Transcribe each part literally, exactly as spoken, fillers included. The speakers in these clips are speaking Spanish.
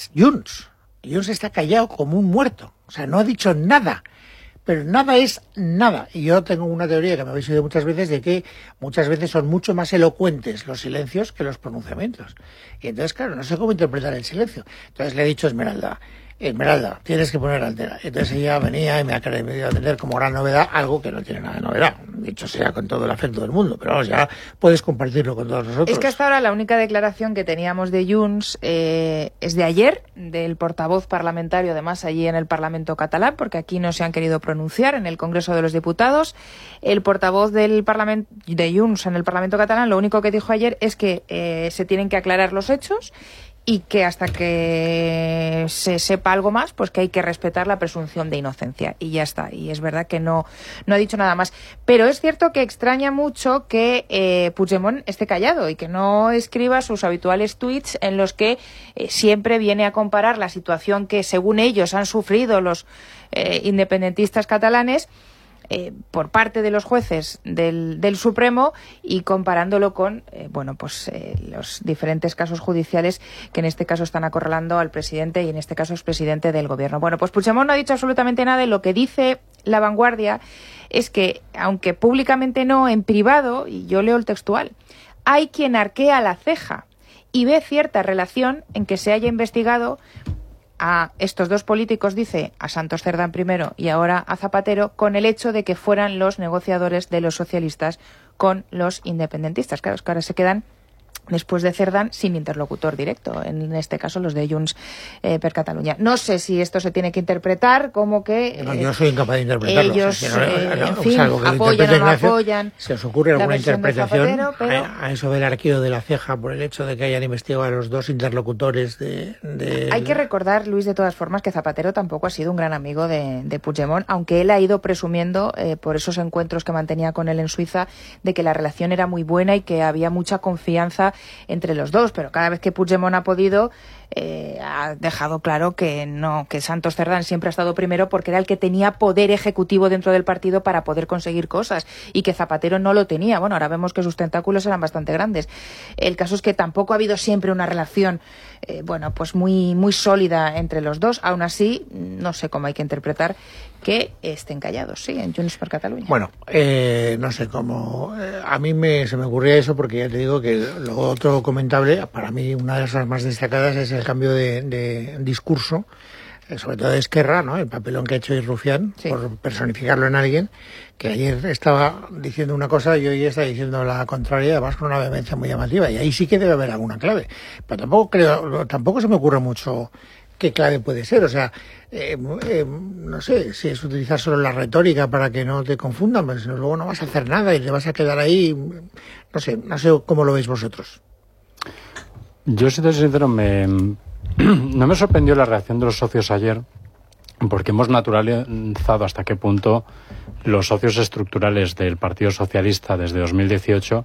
Junts. Junts está callado como un muerto. O sea, no ha dicho nada. Pero nada es nada. Y yo tengo una teoría que me habéis oído muchas veces de que muchas veces son mucho más elocuentes los silencios que los pronunciamientos. Y entonces, claro, no sé cómo interpretar el silencio. Entonces le he dicho a Esmeralda, Esmeralda, tienes que poner altera. Entonces ella venía y me ha querido atender como gran novedad algo que no tiene nada de novedad. Dicho sea con todo el afecto del mundo, pero vamos, ya puedes compartirlo con todos nosotros. Es que hasta ahora la única declaración que teníamos de Junts eh, es de ayer, del portavoz parlamentario, además allí en el Parlamento catalán, porque aquí no se han querido pronunciar en el Congreso de los Diputados. El portavoz del Parlamento de Junts en el Parlamento catalán lo único que dijo ayer es que eh, se tienen que aclarar los hechos y que hasta que se sepa algo más, pues que hay que respetar la presunción de inocencia. Y ya está. Y es verdad que no, no ha dicho nada más. Pero es cierto que extraña mucho que eh, Puigdemont esté callado y que no escriba sus habituales tuits en los que eh, siempre viene a comparar la situación que, según ellos, han sufrido los eh, independentistas catalanes Eh, por parte de los jueces del, del Supremo y comparándolo con eh, bueno pues eh, los diferentes casos judiciales que en este caso están acorralando al presidente y en este caso es presidente del gobierno. Bueno, pues Puigdemont no ha dicho absolutamente nada y lo que dice La Vanguardia es que, aunque públicamente no, en privado, y yo leo el textual, hay quien arquea la ceja y ve cierta relación en que se haya investigado a estos dos políticos, dice, a Santos Cerdán primero y ahora a Zapatero, con el hecho de que fueran los negociadores de los socialistas con los independentistas. Claro, es que ahora se quedan, después de Cerdán, sin interlocutor directo, en este caso los de Junts eh, per Catalunya. No sé si esto se tiene que interpretar como que... No, yo soy incapaz de interpretarlo. Ellos, o sea, si no, eh, no, en o fin, sea, algo que apoyan o no Ignacio, apoyan. ¿se os ocurre alguna interpretación Zapatero, pero... a, a eso del arqueo de la ceja por el hecho de que hayan investigado a los dos interlocutores de... de... Hay que recordar, Luis, de todas formas, que Zapatero tampoco ha sido un gran amigo de, de Puigdemont, aunque él ha ido presumiendo, eh, por esos encuentros que mantenía con él en Suiza, de que la relación era muy buena y que había mucha confianza entre los dos. Pero cada vez que Puigdemont ha podido, eh, ha dejado claro que no, que Santos Cerdán siempre ha estado primero porque era el que tenía poder ejecutivo dentro del partido para poder conseguir cosas y que Zapatero no lo tenía. Bueno, ahora vemos que sus tentáculos eran bastante grandes. El caso es que tampoco ha habido siempre una relación, eh, bueno, pues muy, muy sólida entre los dos. Aún así, no sé cómo hay que interpretar que estén callados, sí, en Junts per Catalunya. Bueno, eh, no sé cómo... Eh, a mí me, se me ocurría eso porque ya te digo que lo otro comentable, para mí una de las más destacadas es el cambio de, de discurso, eh, sobre todo de Esquerra, ¿no? El papelón que ha hecho Rufián, sí, por personificarlo en alguien, que ayer estaba diciendo una cosa y hoy está diciendo la contraria, además con una vehemencia muy llamativa, y ahí sí que debe haber alguna clave. Pero tampoco creo, tampoco se me ocurre mucho qué clave puede ser, o sea, eh, eh, no sé, si es utilizar solo la retórica para que no te confundan, pero si no, luego no vas a hacer nada y te vas a quedar ahí, no sé, no sé cómo lo veis vosotros. Yo, si te soy sincero, me, no me sorprendió la reacción de los socios ayer, porque hemos naturalizado hasta qué punto los socios estructurales del Partido Socialista desde dos mil dieciocho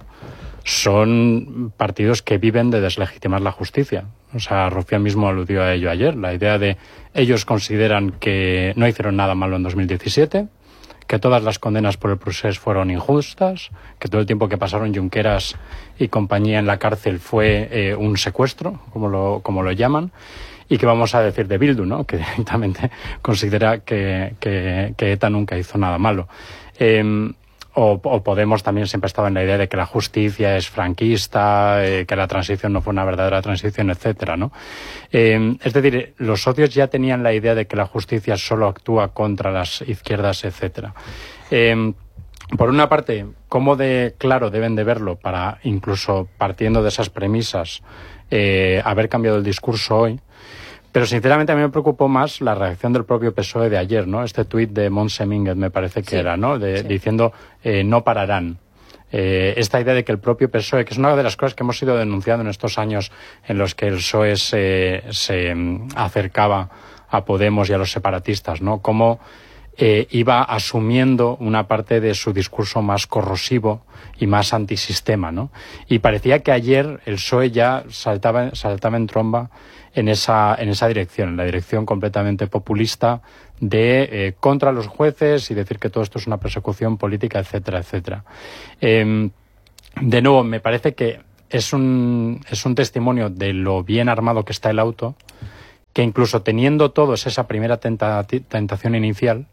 son partidos que viven de deslegitimar la justicia. O sea, Rufián mismo aludió a ello ayer. La idea de ellos consideran que no hicieron nada malo en dos mil diecisiete, que todas las condenas por el procés fueron injustas, que todo el tiempo que pasaron Junqueras y compañía en la cárcel fue eh, un secuestro, como lo, como lo llaman, y que vamos a decir de Bildu, ¿no? Que directamente considera que, que, que ETA nunca hizo nada malo. Eh, O, o Podemos también siempre estaba en la idea de que la justicia es franquista, eh, que la transición no fue una verdadera transición, etcétera, ¿no? Eh, es decir, los socios ya tenían la idea de que la justicia solo actúa contra las izquierdas, etcétera. Eh, por una parte, cómo de claro deben de verlo para, incluso partiendo de esas premisas, eh, haber cambiado el discurso hoy. Pero sinceramente a mí me preocupó más la reacción del propio P S O E de ayer, ¿no? Este tuit de Montse Mínguez me parece que sí, era, ¿no? De, sí. Diciendo eh, no pararán. Eh, esta idea de que el propio P S O E, que es una de las cosas que hemos ido denunciando en estos años en los que el P S O E se, se acercaba a Podemos y a los separatistas, ¿no? Cómo eh, iba asumiendo una parte de su discurso más corrosivo y más antisistema, ¿no? Y parecía que ayer el P S O E ya saltaba, saltaba en tromba en esa, en esa dirección, en la dirección completamente populista de eh, contra los jueces y decir que todo esto es una persecución política, etcétera, etcétera. Eh, de nuevo, me parece que es un, es un testimonio de lo bien armado que está el auto que incluso teniendo todos esa primera tenta tentación inicial,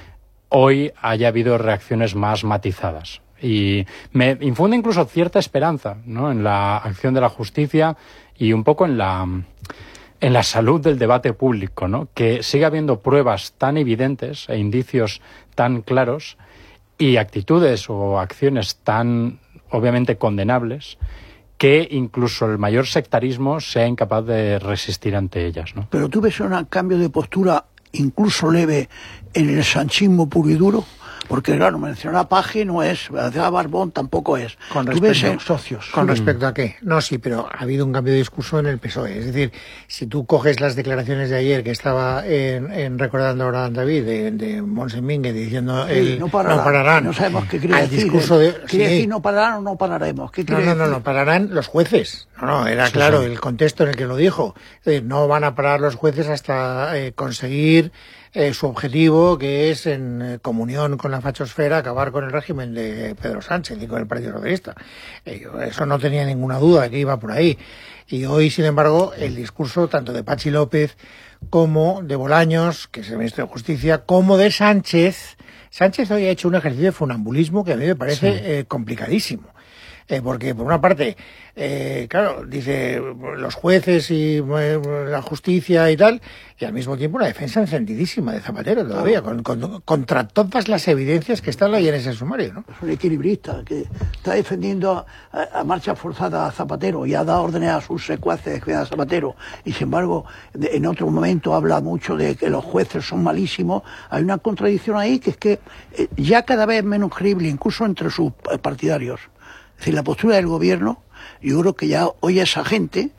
hoy haya habido reacciones más matizadas. Y me infunde incluso cierta esperanza, ¿no?, en la acción de la justicia y un poco en la, en la salud del debate público, ¿no?, que siga habiendo pruebas tan evidentes e indicios tan claros y actitudes o acciones tan obviamente condenables, que incluso el mayor sectarismo sea incapaz de resistir ante ellas, ¿no? Pero tú ves un cambio de postura incluso leve en el sanchismo puro y duro, porque claro, mencionar a Paje no es, a Barbón tampoco es. Con tú respecto, ves en socios. ¿Con respecto a qué? No, sí, pero ha habido un cambio de discurso en el P S O E. Es decir, si tú coges las declaraciones de ayer que estaba en, en recordando ahora David, de, de Monsemínguez diciendo sí, el no pararán, no pararán, no sabemos qué quiere al decir. Discurso de, ¿Quiere sí. decir no pararán o no pararemos? ¿Qué no, no, no, decir? no, pararán los jueces. No, no, era sí, claro sí. el contexto en el que lo dijo. Es decir, no van a parar los jueces hasta eh, conseguir Eh, su objetivo, que es, en eh, comunión con la fachosfera, acabar con el régimen de Pedro Sánchez y con el Partido Socialista. Eh, eso no tenía ninguna duda de que iba por ahí. Y hoy, sin embargo, el discurso tanto de Patxi López como de Bolaños, que es el ministro de Justicia, como de Sánchez. Sánchez hoy ha hecho un ejercicio de funambulismo que a mí me parece sí. eh, complicadísimo. Eh, porque, por una parte, eh, claro, dice los jueces y eh, la justicia y tal, y al mismo tiempo una defensa encendidísima de Zapatero todavía, con, con, contra todas las evidencias que están ahí en ese sumario, ¿no? Es un equilibrista que está defendiendo a, a marcha forzada a Zapatero y ha dado órdenes a sus secuaces a Zapatero, y sin embargo, de, en otro momento habla mucho de que los jueces son malísimos. Hay una contradicción ahí que es que eh, ya cada vez menos creíble, incluso entre sus partidarios. Es decir, la postura del gobierno, yo creo que ya oye esa gente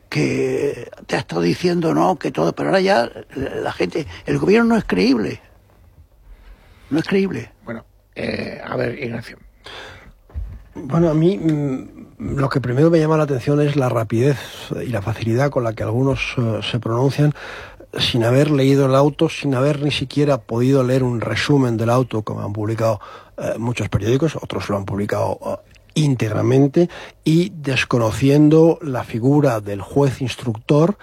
que te ha estado diciendo no, que todo, pero ahora ya la gente, el gobierno no es creíble. No es creíble. Bueno, eh, a ver, Ignacio. Bueno, a mí mmm, lo que primero me llama la atención es la rapidez y la facilidad con la que algunos uh, se pronuncian sin haber leído el auto, sin haber ni siquiera podido leer un resumen del auto, como han publicado uh, muchos periódicos, otros lo han publicado uh, íntegramente, y desconociendo la figura del juez instructor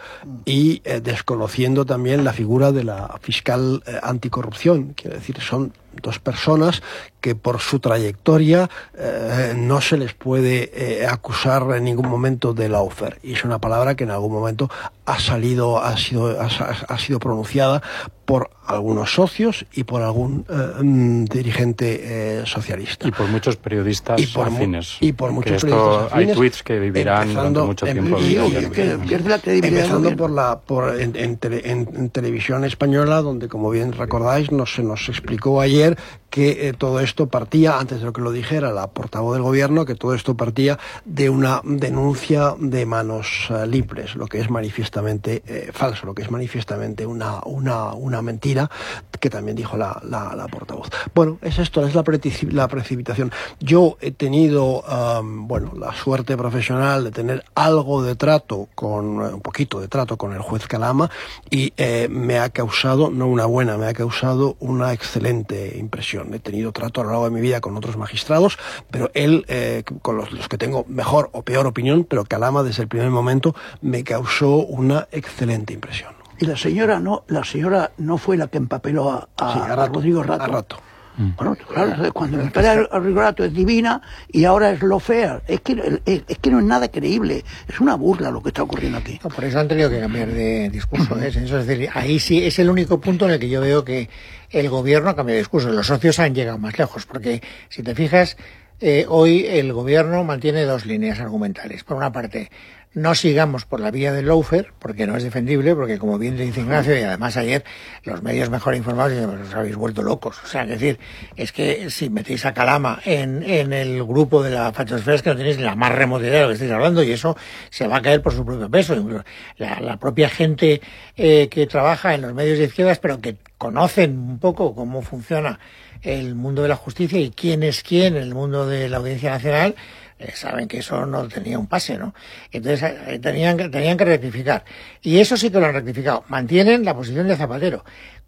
y eh, desconociendo también la figura de la fiscal eh, anticorrupción. Quiero decir, son dos personas que por su trayectoria eh, no se les puede eh, acusar en ningún momento de lawfare, y es una palabra que en algún momento ha salido, ha sido, ha, ha sido pronunciada por algunos socios y por algún eh, dirigente eh, socialista. Y por muchos periodistas y por afines. Y por muchos esto, periodistas afines. Hay tweets que vivirán empezando, durante mucho tiempo. En, que, que es la empezando por la, por, en, en, tele, en, en televisión española, donde, como bien recordáis, nos, se nos explicó ayer que eh, todo esto partía, antes de lo que lo dijera la portavoz del gobierno, que todo esto partía de una denuncia de manos uh, libres, lo que es manifiestamente eh, falso, lo que es manifiestamente una, una, una mentira, que también dijo la, la, la portavoz. Bueno, es esto, es la, la precipitación. Yo he tenido, um, bueno, la suerte profesional de tener algo de trato con, uh, un poquito de trato con el juez Calama, y eh, me ha causado, no una buena, me ha causado una excelente impresión. He tenido trato a lo largo de mi vida con otros magistrados, pero él, eh, con los, los que tengo mejor o peor opinión, pero Calama desde el primer momento me causó una excelente impresión. Y la señora no, la señora no fue la que empapeló a, a, sí, a, Rato, a Rodrigo Rato. A Rato. Mm. Bueno, claro, cuando el padre a Rodrigo Rato es divina y ahora es lawfare, es que, es, es que no es nada creíble, es una burla lo que está ocurriendo aquí. No, por eso han tenido que cambiar de discurso, ¿eh? Eso es decir, ahí sí es el único punto en el que yo veo que el gobierno ha cambiado de discurso. Los socios han llegado más lejos, porque si te fijas, eh, hoy el gobierno mantiene dos líneas argumentales. Por una parte, no sigamos por la vía del lawfare, porque no es defendible, porque como bien dice Ignacio, y además ayer los medios mejor informados os habéis vuelto locos. O sea, es decir, es que si metéis a Calama en, en el grupo de la fachosfera, es que no tenéis ni la más remota idea de lo que estáis hablando, y eso se va a caer por su propio peso. La, la propia gente eh, que trabaja en los medios de izquierdas, pero que conocen un poco cómo funciona el mundo de la justicia y quién es quién en el mundo de la Audiencia Nacional, eh, saben que eso no tenía un pase, ¿no? Entonces eh, tenían, tenían que rectificar. Y eso sí que lo han rectificado. Mantienen la posición de Zapatero.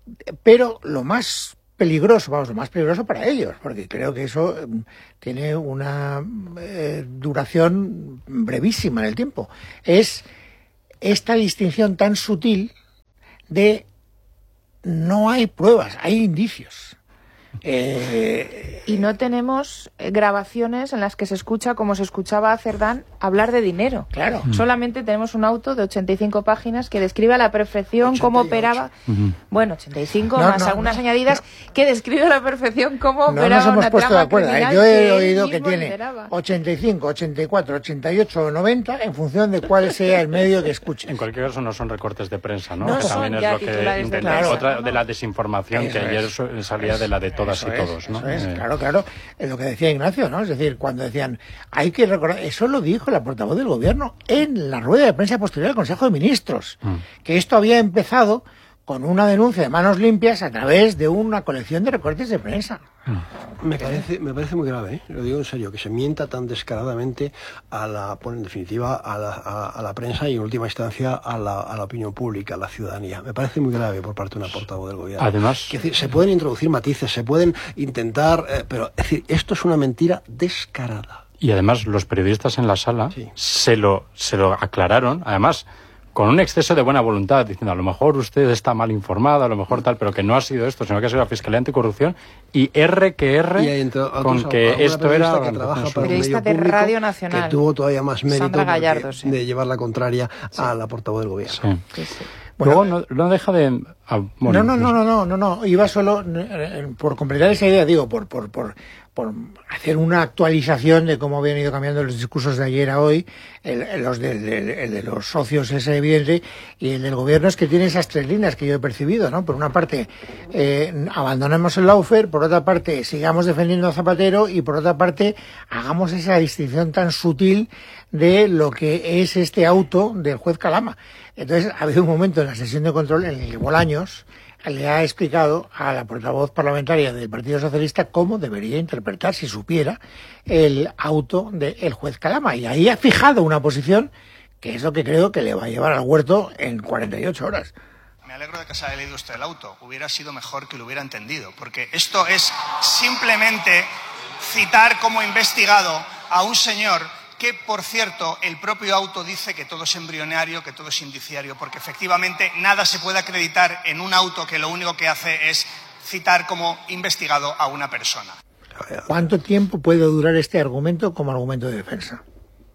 Pero lo más peligroso, vamos, lo más peligroso para ellos, porque creo que eso eh, tiene una eh, duración brevísima en el tiempo, es esta distinción tan sutil de no hay pruebas, hay indicios. Eh, y no tenemos grabaciones en las que se escucha, como se escuchaba a Cerdán, hablar de dinero. Claro. Mm. Solamente tenemos un auto de ochenta y cinco páginas que describe a la perfección ochenta y ocho. Cómo operaba. Uh-huh. Bueno, ochenta y cinco no, más no, algunas no, añadidas no. que describe a la perfección cómo no operaba nos hemos una puesto trama de acuerdo. criminal. Yo he que oído que tiene lideraba. ochenta y cinco, ochenta y cuatro, ochenta y ocho o noventa en función de cuál sea el medio que escuche. En cualquier caso no son recortes de prensa, ¿no? no que también es lo que intenta. Claro. Otra de la desinformación eso que ayer es. salía de la de todas eso y es, todos, ¿no? Eso es, claro, claro. Es lo que decía Ignacio, ¿no? Es decir, cuando decían, hay que recordar, eso lo dijo la portavoz del gobierno en la rueda de prensa posterior al Consejo de Ministros, mm. que esto había empezado con una denuncia de manos limpias a través de una colección de recortes de prensa. Me parece, me parece muy grave, ¿eh? Lo digo en serio, que se mienta tan descaradamente a la, bueno, en definitiva, a la, a, a la prensa y en última instancia a la, a la opinión pública, a la ciudadanía. Me parece muy grave por parte de una portavoz del gobierno. Además, es decir, se pueden introducir matices, se pueden intentar, eh, pero es decir, esto es una mentira descarada. Y además los periodistas en la sala sí. se lo, se lo aclararon, además con un exceso de buena voluntad, diciendo a lo mejor usted está mal informado, a lo mejor tal, pero que no ha sido esto, sino que ha sido la Fiscalía Anticorrupción, y R que R y entró, con otros, que esto era... que trabaja para periodista un de medio público, Radio Nacional. Que tuvo todavía más mérito Gallardo, de, sí. de llevar la contraria sí. a la portavoz del gobierno. Sí. Sí, sí. Bueno, Luego no, no deja de... Ah, bueno, no, no, no, no, no, no, no, iba solo, eh, por completar esa idea, digo, por, por, por, por hacer una actualización de cómo habían ido cambiando los discursos de ayer a hoy, el, los del, el, el de los socios es evidente, y el del gobierno es que tiene esas tres líneas que yo he percibido, ¿no? Por una parte, eh, abandonemos el lawfare, por otra parte, sigamos defendiendo a Zapatero, y por otra parte, hagamos esa distinción tan sutil de lo que es este auto del juez Calama. Entonces, ha habido un momento en la sesión de control en el que Bolaños le ha explicado a la portavoz parlamentaria del Partido Socialista cómo debería interpretar, si supiera, el auto del juez Calama. Y ahí ha fijado una posición que es lo que creo que le va a llevar al huerto en cuarenta y ocho horas. Me alegro de que se haya leído usted el auto. Hubiera sido mejor que lo hubiera entendido, porque esto es simplemente citar como investigado a un señor que, por cierto, el propio auto dice que todo es embrionario, que todo es indiciario, porque efectivamente nada se puede acreditar en un auto que lo único que hace es citar como investigado a una persona. ¿Cuánto tiempo puede durar este argumento como argumento de defensa?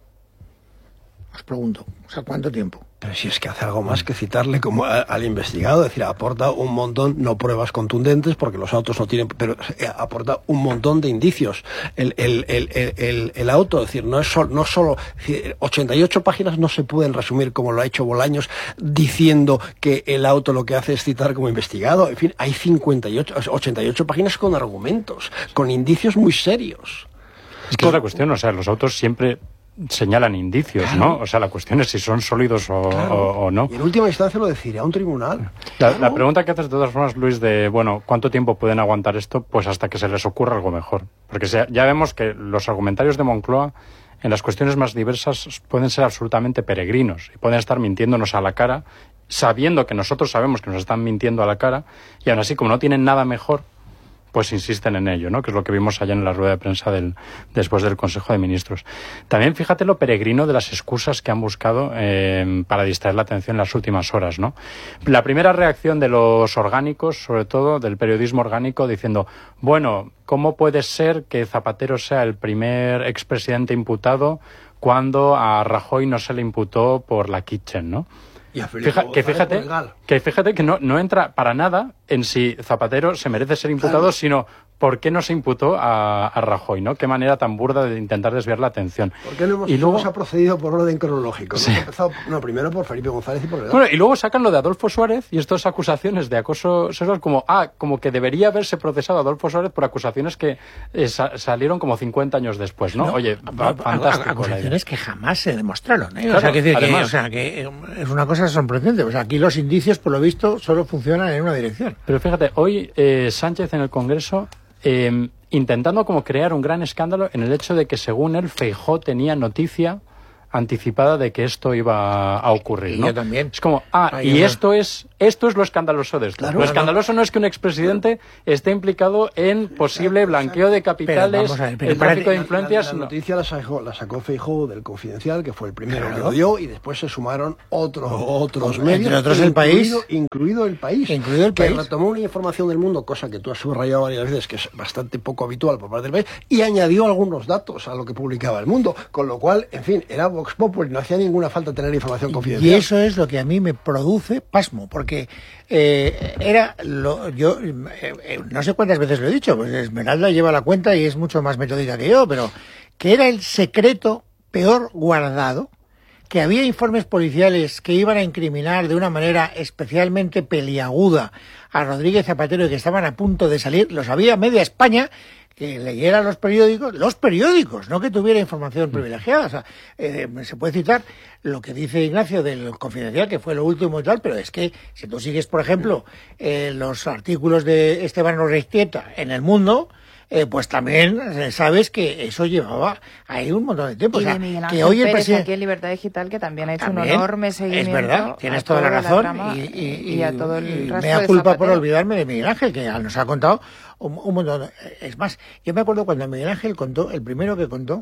Os pregunto, o sea, ¿cuánto tiempo? Pero si es que hace algo más que citarle como a, al investigado, es decir, aporta un montón, no pruebas contundentes, porque los autos no tienen, pero eh, aporta un montón de indicios. El, el, el, el, el, el auto, es decir, no es solo, no solo, es decir, ochenta y ocho páginas no se pueden resumir como lo ha hecho Bolaños, diciendo que el auto lo que hace es citar como investigado. En fin, hay cincuenta y ocho, ochenta y ocho páginas con argumentos, con indicios muy serios. Es que con... es la cuestión, o sea, los autos siempre señalan indicios, claro. ¿no? O sea, la cuestión es si son sólidos o, claro. o, o no. Y en última instancia lo decidirá un tribunal. La, claro. la pregunta que haces de todas formas, Luis, de, bueno, ¿cuánto tiempo pueden aguantar esto? Pues hasta que se les ocurra algo mejor. Porque se, ya vemos que los argumentarios de Moncloa en las cuestiones más diversas pueden ser absolutamente peregrinos y pueden estar mintiéndonos a la cara, sabiendo que nosotros sabemos que nos están mintiendo a la cara, y aún así, como no tienen nada mejor, pues insisten en ello, ¿no? Que es lo que vimos ayer en la rueda de prensa del, después del Consejo de Ministros. También fíjate lo peregrino de las excusas que han buscado eh, para distraer la atención en las últimas horas, ¿no? La primera reacción de los orgánicos, sobre todo del periodismo orgánico, diciendo, bueno, ¿cómo puede ser que Zapatero sea el primer expresidente imputado cuando a Rajoy no se le imputó por la Kitchen, ¿no? Y a Felipe Fija, que fíjate que fíjate que no, no entra para nada en si Zapatero se merece ser imputado, claro. sino por qué no se imputó a, a Rajoy, ¿no? Qué manera tan burda de intentar desviar la atención. ¿Por qué no hemos, y luego se ha procedido por orden cronológico? ¿No? Sí. Hemos empezado, no, primero por Felipe González y por el... Bueno, y luego sacan lo de Adolfo Suárez y estas acusaciones de acoso sexual como, ah, como que debería haberse procesado a Adolfo Suárez por acusaciones que eh, sa salieron como cincuenta años después, ¿no? no Oye, va, fantástico. Acusaciones que jamás se demostraron, ¿eh? Claro, o sea, que, decir además, que, o sea, que es una cosa sorprendente. O sea, aquí los indicios, por lo visto, solo funcionan en una dirección. Pero fíjate, hoy eh, Sánchez en el Congreso... Eh, intentando como crear un gran escándalo en el hecho de que según él Feijóo tenía noticia anticipada de que esto iba a ocurrir, y ¿no? Yo también. Es como, ah, Ay, y yo esto es esto es lo escandaloso de esto. Claro, lo no, escandaloso no es que un expresidente esté implicado en posible blanqueo de capitales, Pero, ver, pero el tráfico de la, influencias. La, la noticia la sacó, la sacó Feijóo del Confidencial, que fue el primero claro. que lo dio, y después se sumaron otros otros Entre medios, otros el País, incluido el País, incluido el que País, retomó una información del Mundo, cosa que tú has subrayado varias veces, que es bastante poco habitual por parte del País, y añadió algunos datos a lo que publicaba el Mundo, con lo cual, en fin, era Vox Populi, no hacía ninguna falta tener información confidencial. Y eso es lo que a mí me produce pasmo, porque eh, era lo, yo eh, eh, no sé cuántas veces lo he dicho, pues Esmeralda lleva la cuenta y es mucho más metódica que yo, pero que era el secreto peor guardado, que había informes policiales que iban a incriminar de una manera especialmente peliaguda a Rodríguez Zapatero y que estaban a punto de salir, lo sabía media España, que leyera los periódicos, los periódicos, no que tuviera información privilegiada. O sea, eh, se puede citar lo que dice Ignacio del Confidencial, que fue lo último y tal, pero es que si tú sigues, por ejemplo, eh, los artículos de Esteban Orreistieta en El Mundo, eh, pues también eh, sabes que eso llevaba ahí un montón de tiempo. Y o sea, de Miguel Ángel que hoy el Pérez presidente... aquí en Libertad Digital, que también ha hecho También, un enorme seguimiento. Es verdad, tienes toda la razón. Y, y, y a todo el y resto me da de culpa Zapatero. por olvidarme de Miguel Ángel, que nos ha contado un, un montón. Es más, yo me acuerdo cuando Miguel Ángel contó, el primero que contó,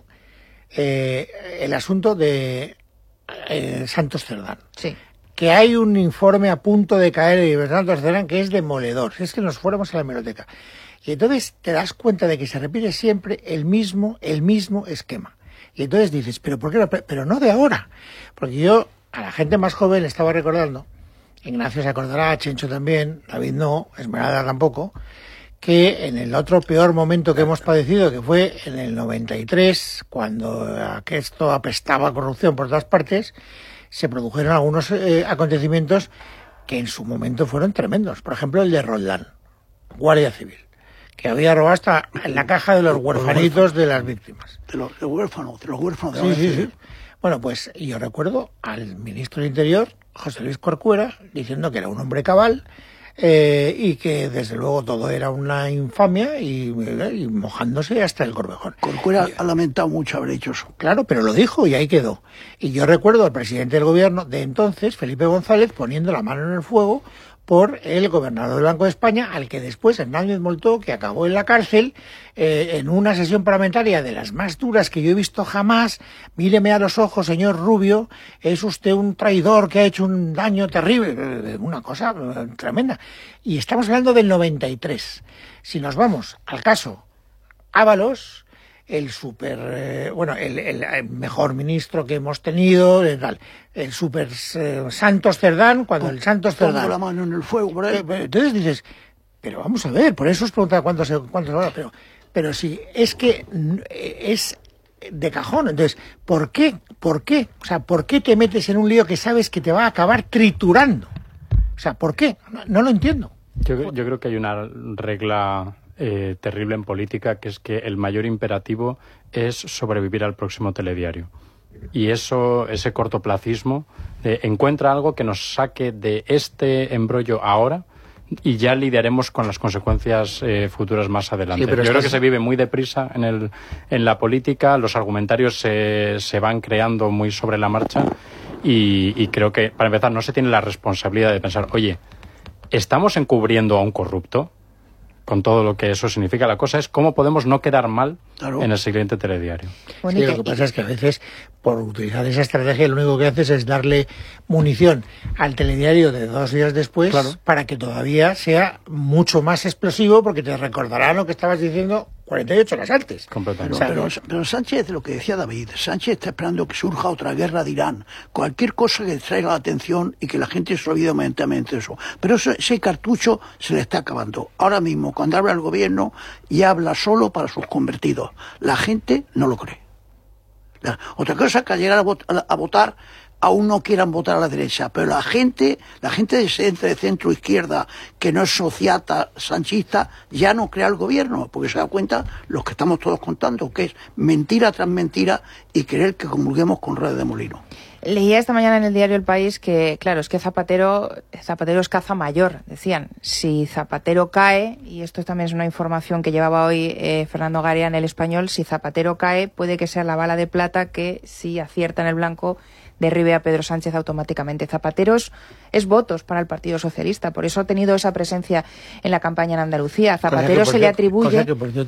eh, el asunto de eh, Santos Cerdán. Sí. Que hay un informe a punto de caer de Santos Cerdán que es demoledor. Es que nos fuéramos a la hemeroteca. Y entonces te das cuenta de que se repite siempre el mismo, el mismo esquema. Y entonces dices, ¿pero por qué no? Pero no de ahora. Porque yo, a la gente más joven le estaba recordando, Ignacio se acordará, Chencho también, David no, Esmeralda tampoco, que en el otro peor momento que hemos padecido, que fue en el noventa y tres, cuando esto apestaba a corrupción por todas partes, se produjeron algunos eh, acontecimientos que en su momento fueron tremendos. Por ejemplo, el de Roldán, Guardia Civil, que había robado hasta en la caja de los huerfanitos de las víctimas. De los, de huérfanos, de los huérfanos de Sí, la sí, sí. Bueno, pues yo recuerdo al ministro del Interior, José Luis Corcuera, diciendo que era un hombre cabal eh, y que desde luego todo era una infamia y, y mojándose hasta el corvejón. Corcuera ha lamentado mucho haber hecho eso. Claro, pero lo dijo y ahí quedó. Y yo recuerdo al presidente del gobierno de entonces, Felipe González, poniendo la mano en el fuego por el gobernador del Banco de España, al que después Hernández Moltó, que acabó en la cárcel, eh, en una sesión parlamentaria de las más duras que yo he visto jamás. Míreme a los ojos, señor Rubio, es usted un traidor que ha hecho un daño terrible, una cosa tremenda. Y estamos hablando del noventa y tres. Si nos vamos al caso Ábalos, el super, eh, bueno, el, el mejor ministro que hemos tenido, el, el super eh, Santos Cerdán, cuando el Santos Cerdán... Pongo la mano en el fuego por ahí. Eh, entonces dices, pero vamos a ver, por eso os preguntaba cuánto se, cuánto se va, pero, pero si es que es de cajón. Entonces, ¿por qué? ¿Por qué? O sea, ¿por qué te metes en un lío que sabes que te va a acabar triturando? O sea, ¿por qué? No, no lo entiendo. Yo, yo creo que hay una regla Eh, terrible en política, que es que el mayor imperativo es sobrevivir al próximo telediario. Y eso, ese cortoplacismo, eh, encuentra algo que nos saque de este embrollo ahora y ya lidiaremos con las consecuencias eh, futuras más adelante. Sí, pero Yo creo estás... que se vive muy deprisa en, el, en la política, los argumentarios se, se van creando muy sobre la marcha y, y creo que, para empezar, no se tiene la responsabilidad de pensar, oye, ¿estamos encubriendo a un corrupto? Con todo lo que eso significa. La cosa es cómo podemos no quedar mal claro. en el siguiente telediario. Sí, lo que pasa es que a veces, por utilizar esa estrategia, lo único que haces es darle munición al telediario de dos días después claro. para que todavía sea mucho más explosivo, porque te recordará lo que estabas diciendo cuarenta y ocho horas antes. Completamente. Pero, pero, pero Sánchez, lo que decía David, Sánchez está esperando que surja otra guerra de Irán. Cualquier cosa que traiga la atención y que la gente se olvide momentáneamente de eso. Pero eso, ese cartucho se le está acabando. Ahora mismo, cuando habla el gobierno, y habla solo para sus convertidos. La gente no lo cree. La, otra cosa es que al llegar a, vot, a, a votar, aún no quieran votar a la derecha, pero la gente, la gente de centro, de centro izquierda, que no es sociata, sanchista, ya no crea el gobierno, porque se da cuenta los que estamos todos contando, que es mentira tras mentira y querer que comulguemos con redes de molino. Leía esta mañana en el diario El País que, claro, es que Zapatero, Zapatero es caza mayor, decían. Si Zapatero cae, y esto también es una información que llevaba hoy eh, Fernando Garia en El Español, si Zapatero cae, puede que sea la bala de plata que, si acierta en el blanco, derribe a Pedro Sánchez automáticamente. Zapatero es, es votos para el Partido Socialista, por eso ha tenido esa presencia en la campaña en Andalucía. A Zapatero se le atribuye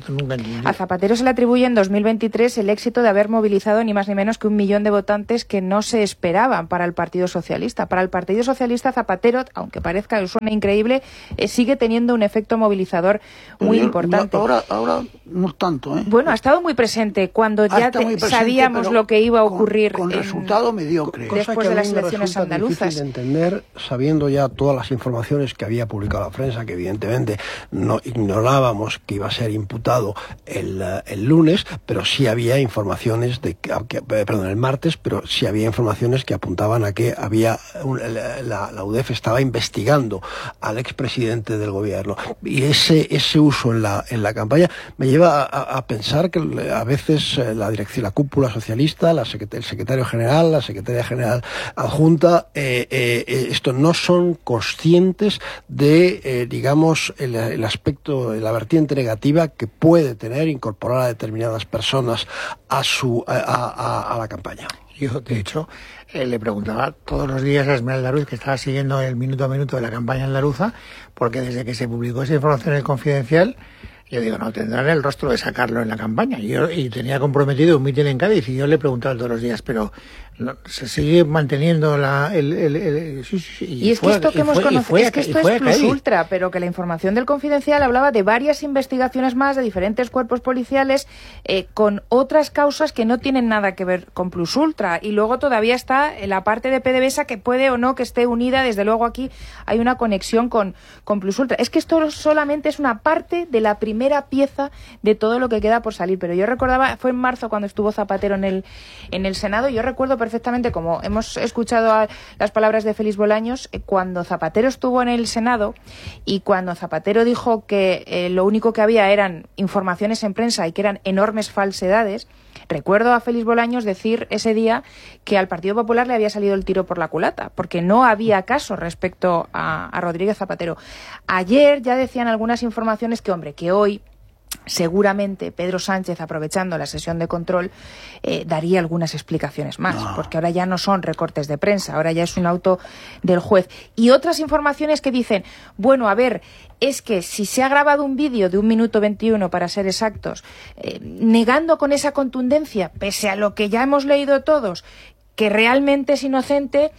a Zapatero se le atribuye en dos mil veintitrés el éxito de haber movilizado ni más ni menos que un millón de votantes que no se esperaban para el Partido Socialista. Para el Partido Socialista, Zapatero, aunque parezca que suene increíble, eh, sigue teniendo un efecto movilizador muy Pero importante. No, ahora, ahora no tanto, ¿eh? Bueno, ha estado muy presente cuando ah, ya te, presente, sabíamos lo que iba a ocurrir. Con, con en, resultado mediocre. Después de las elecciones andaluzas. Difícil de entender, sabiendo ya todas las informaciones que había publicado la prensa, que evidentemente no ignorábamos que iba a ser imputado el, el lunes, pero sí había informaciones de que, que, perdón, el martes, pero sí había informaciones que apuntaban a que había un, la, la U D E F estaba investigando al expresidente del gobierno, y ese ese uso en la en la campaña me lleva a, a pensar que a veces la dirección, la cúpula socialista, la secret- el secretario general, la secretaria general adjunta, eh, eh, esto no son conscientes de, eh, digamos, el, el aspecto, la vertiente negativa que puede tener incorporar a determinadas personas a su a, a, a la campaña. Yo, de hecho, eh, le preguntaba todos los días a Esmeralda Ruiz, que estaba siguiendo el minuto a minuto de la campaña andaluza, porque desde que se publicó esa información en el Confidencial, yo digo, no, tendrán el rostro de sacarlo en la campaña. Y, yo, y tenía comprometido un mitin en Cádiz, y yo le preguntaba todos los días, pero no, se sigue manteniendo la, el, el, el, el sí, sí, y, y es fue, que esto que hemos conocido, es que esto es plus ultra, pero que la información del Confidencial hablaba de varias investigaciones más de diferentes cuerpos policiales eh, con otras causas que no tienen nada que ver con plus ultra. Y luego todavía está la parte de PDVSA, que puede o no que esté unida. Desde luego aquí hay una conexión con, con plus ultra. Es que esto solamente es una parte de la primera primera pieza de todo lo que queda por salir. Pero yo recordaba, fue en marzo cuando estuvo Zapatero en el en el Senado, y yo recuerdo perfectamente, como hemos escuchado a, las palabras de Félix Bolaños, eh, cuando Zapatero estuvo en el Senado y cuando Zapatero dijo que eh, lo único que había eran informaciones en prensa y que eran enormes falsedades. Recuerdo a Félix Bolaños decir ese día que al Partido Popular le había salido el tiro por la culata, porque no había caso respecto a, a Rodríguez Zapatero. Ayer ya decían algunas informaciones que, hombre, que hoy seguramente Pedro Sánchez, aprovechando la sesión de control, eh, daría algunas explicaciones más, no. porque ahora ya no son recortes de prensa, ahora ya es un auto del juez. Y otras informaciones que dicen, bueno, a ver, es que si se ha grabado un vídeo de un minuto veintiuno, para ser exactos, eh, negando con esa contundencia, pese a lo que ya hemos leído todos, que realmente es inocente,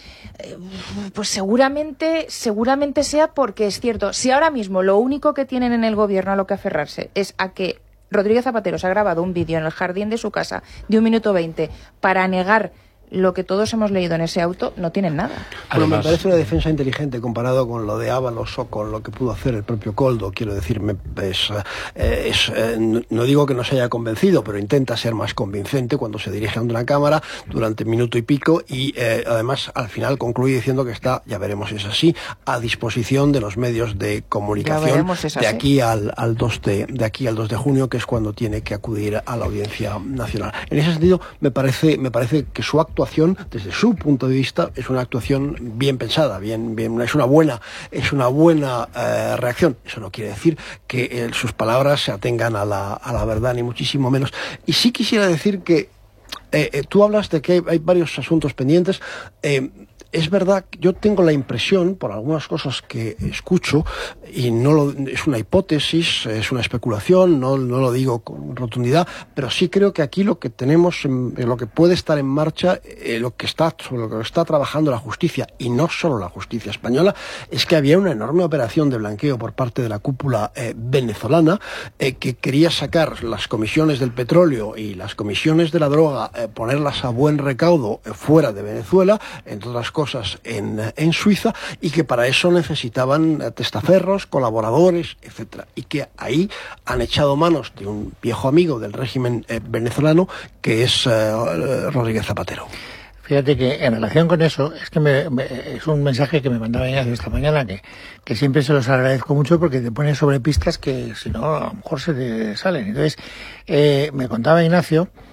pues seguramente seguramente sea porque es cierto. Si ahora mismo lo único que tienen en el gobierno a lo que aferrarse es a que Rodríguez Zapatero se ha grabado un vídeo en el jardín de su casa de un minuto veinte para negar lo que todos hemos leído en ese auto, no tienen nada. Bueno, me parece una defensa inteligente comparado con lo de Ábalos o con lo que pudo hacer el propio Koldo. Quiero decir, me, es, eh, es, eh, no digo que no se haya convencido, pero intenta ser más convincente cuando se dirige ante una cámara durante minuto y pico, y eh, además al final concluye diciendo que está, ya veremos si es así, a disposición de los medios de comunicación de aquí al, al dos de, de aquí al dos de junio, que es cuando tiene que acudir a la Audiencia Nacional. En ese sentido, me parece, me parece que su acto desde su punto de vista es una actuación bien pensada, bien, bien, es una buena, es una buena eh, reacción. Eso no quiere decir que eh, sus palabras se atengan a la, a la verdad, ni muchísimo menos. Y sí quisiera decir que eh, eh, tú hablas de que hay, hay varios asuntos pendientes. Eh, Es verdad, yo tengo la impresión, por algunas cosas que escucho, y no lo, es una hipótesis, es una especulación, no, no lo digo con rotundidad, pero sí creo que aquí lo que tenemos, en, en lo que puede estar en marcha, eh, lo que está, sobre lo que está trabajando la justicia, y no solo la justicia española, es que había una enorme operación de blanqueo por parte de la cúpula eh, venezolana, eh, que quería sacar las comisiones del petróleo y las comisiones de la droga, eh, ponerlas a buen recaudo eh, fuera de Venezuela, entre otras cosas, cosas en, en Suiza, y que para eso necesitaban testaferros, colaboradores, etcétera, y que ahí han echado manos de un viejo amigo del régimen eh, venezolano, que es eh, Rodríguez Zapatero. Fíjate que en relación con eso, es que me, me, es un mensaje que me mandaba Ignacio esta mañana, que, que siempre se los agradezco mucho, porque te pone sobre pistas que si no a lo mejor se te salen. Entonces, eh, me contaba Ignacio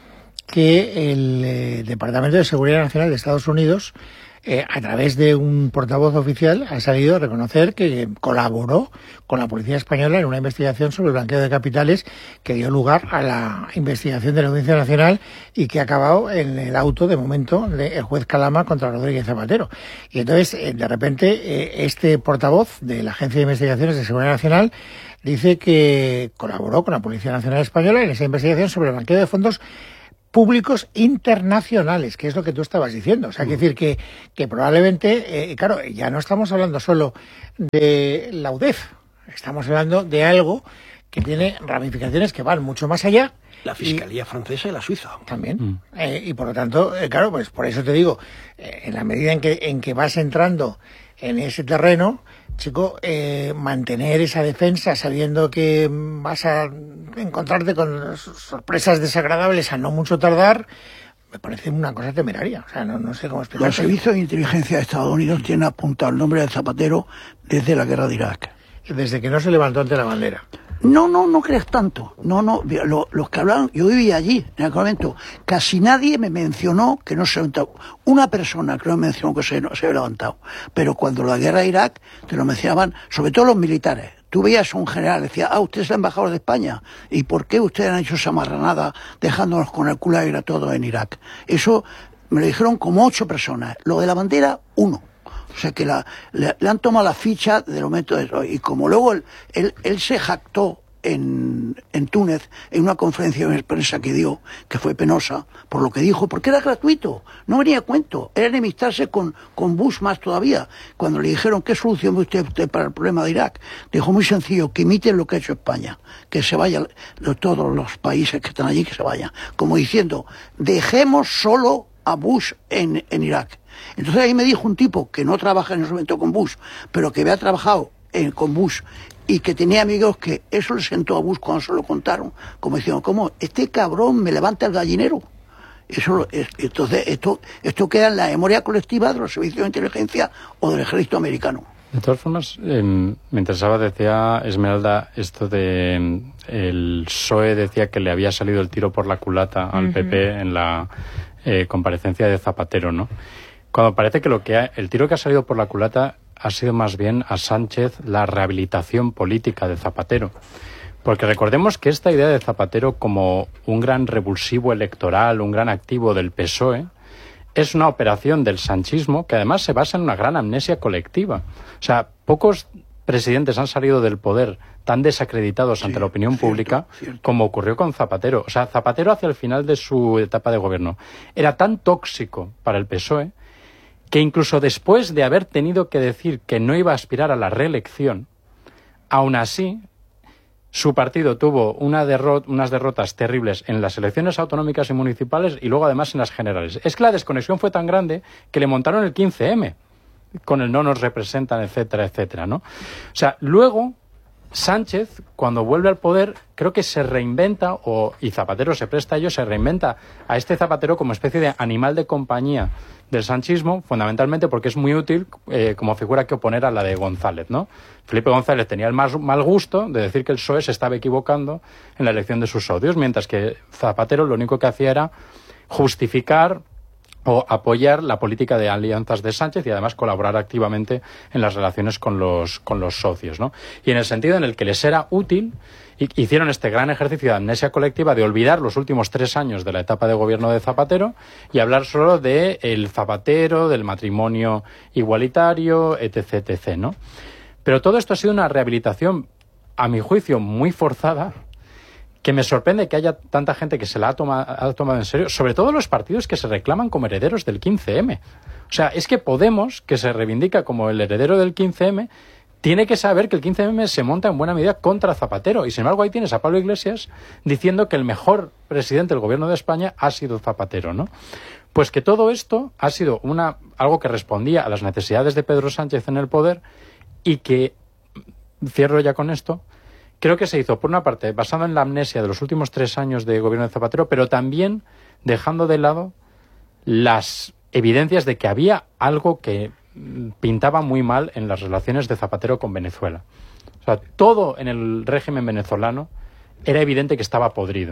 que el eh, Departamento de Seguridad Nacional de Estados Unidos, eh, a través de un portavoz oficial, ha salido a reconocer que colaboró con la policía española en una investigación sobre el blanqueo de capitales que dio lugar a la investigación de la Audiencia Nacional y que ha acabado en el auto, de momento, del juez Calama contra Rodríguez Zapatero. Y entonces, eh, de repente, eh, este portavoz de la Agencia de Investigaciones de Seguridad Nacional dice que colaboró con la Policía Nacional Española en esa investigación sobre el blanqueo de fondos públicos internacionales, que es lo que tú estabas diciendo. O sea, mm. quiere decir que, que probablemente, eh, claro, ya no estamos hablando solo de la U D E F, estamos hablando de algo que tiene ramificaciones que van mucho más allá. La Fiscalía y, francesa y la Suiza. También. Mm. Eh, y por lo tanto, eh, claro, pues por eso te digo, eh, en la medida en que, en que vas entrando en ese terreno, chico, eh, mantener esa defensa sabiendo que vas a encontrarte con sorpresas desagradables a no mucho tardar, me parece una cosa temeraria. O sea, no, no sé cómo explicarlo. Los servicios de inteligencia de Estados Unidos tienen apuntado el nombre de Zapatero desde la guerra de Irak. Desde que no se levantó ante la bandera. No, no, no creas tanto. No, no, lo, los que hablaron, yo vivía allí en aquel momento. Casi nadie me mencionó que no se levantó. Una persona creo me mencionó que se, no, se había levantado. Pero cuando la guerra de Irak, te lo mencionaban, sobre todo los militares. Tú veías a un general, decía, ah, usted es el embajador de España. ¿Y por qué ustedes han hecho esa marranada dejándonos con el culo aire a todos en Irak? Eso me lo dijeron como ocho personas. Lo de la bandera, uno. O sea que la, le, le han tomado la ficha del momento de eso. Y como luego él, él, él se jactó en, en Túnez, en una conferencia de prensa que dio, que fue penosa, por lo que dijo, porque era gratuito, no venía a cuento, era enemistarse con, con Bush más todavía. Cuando le dijeron, ¿qué solución ve usted, usted para el problema de Irak? Dijo, muy sencillo, que imiten lo que ha hecho España, que se vayan todos los países que están allí, que se vayan. Como diciendo, dejemos solo a Bush en, en Irak. Entonces ahí me dijo un tipo que no trabaja en ese momento con Bush, pero que había trabajado en, con Bush y que tenía amigos que eso le sentó a Bush cuando se lo contaron, como diciendo, ¿cómo? Este cabrón me levanta el gallinero. Eso, es, entonces esto, esto queda en la memoria colectiva de los servicios de inteligencia o del ejército americano. De todas formas, eh, me interesaba, decía Esmeralda, esto de el P S O E decía que le había salido el tiro por la culata al uh-huh. P P en la eh, comparecencia de Zapatero, ¿no? Cuando parece que lo que ha, el tiro que ha salido por la culata ha sido más bien a Sánchez la rehabilitación política de Zapatero. Porque recordemos que esta idea de Zapatero como un gran revulsivo electoral, un gran activo del P S O E, es una operación del sanchismo que además se basa en una gran amnesia colectiva. O sea, pocos presidentes han salido del poder tan desacreditados sí, ante la opinión cierto, pública cierto. como ocurrió con Zapatero. O sea, Zapatero hacia el final de su etapa de gobierno era tan tóxico para el P S O E que incluso después de haber tenido que decir que no iba a aspirar a la reelección, aún así, su partido tuvo una derrot- unas derrotas terribles en las elecciones autonómicas y municipales y luego además en las generales. Es que la desconexión fue tan grande que le montaron el quince eme, con el no nos representan, etcétera, etcétera, ¿no? O sea, luego Sánchez, cuando vuelve al poder, creo que se reinventa, o, y Zapatero se presta a ello, se reinventa a este Zapatero como especie de animal de compañía del sanchismo, fundamentalmente porque es muy útil eh, como figura que oponer a la de González, ¿no? Felipe González tenía el más mal gusto de decir que el P S O E se estaba equivocando en la elección de sus socios, mientras que Zapatero lo único que hacía era justificar o apoyar la política de alianzas de Sánchez y además colaborar activamente en las relaciones con los con los socios, ¿no? Y en el sentido en el que les era útil, hicieron este gran ejercicio de amnesia colectiva de olvidar los últimos tres años de la etapa de gobierno de Zapatero y hablar solo de el Zapatero, del matrimonio igualitario, etc, etc, ¿no? Pero todo esto ha sido una rehabilitación, a mi juicio, muy forzada, que me sorprende que haya tanta gente que se la ha, toma, ha tomado en serio, sobre todo los partidos que se reclaman como herederos del quince eme. O sea, es que Podemos, que se reivindica como el heredero del quince eme, tiene que saber que el quince eme se monta en buena medida contra Zapatero. Y sin embargo ahí tienes a Pablo Iglesias diciendo que el mejor presidente del gobierno de España ha sido Zapatero, ¿no? Pues que todo esto ha sido una algo que respondía a las necesidades de Pedro Sánchez en el poder y que, cierro ya con esto, creo que se hizo, por una parte, basado en la amnesia de los últimos tres años de gobierno de Zapatero, pero también dejando de lado las evidencias de que había algo que pintaba muy mal en las relaciones de Zapatero con Venezuela. O sea, todo en el régimen venezolano era evidente que estaba podrido.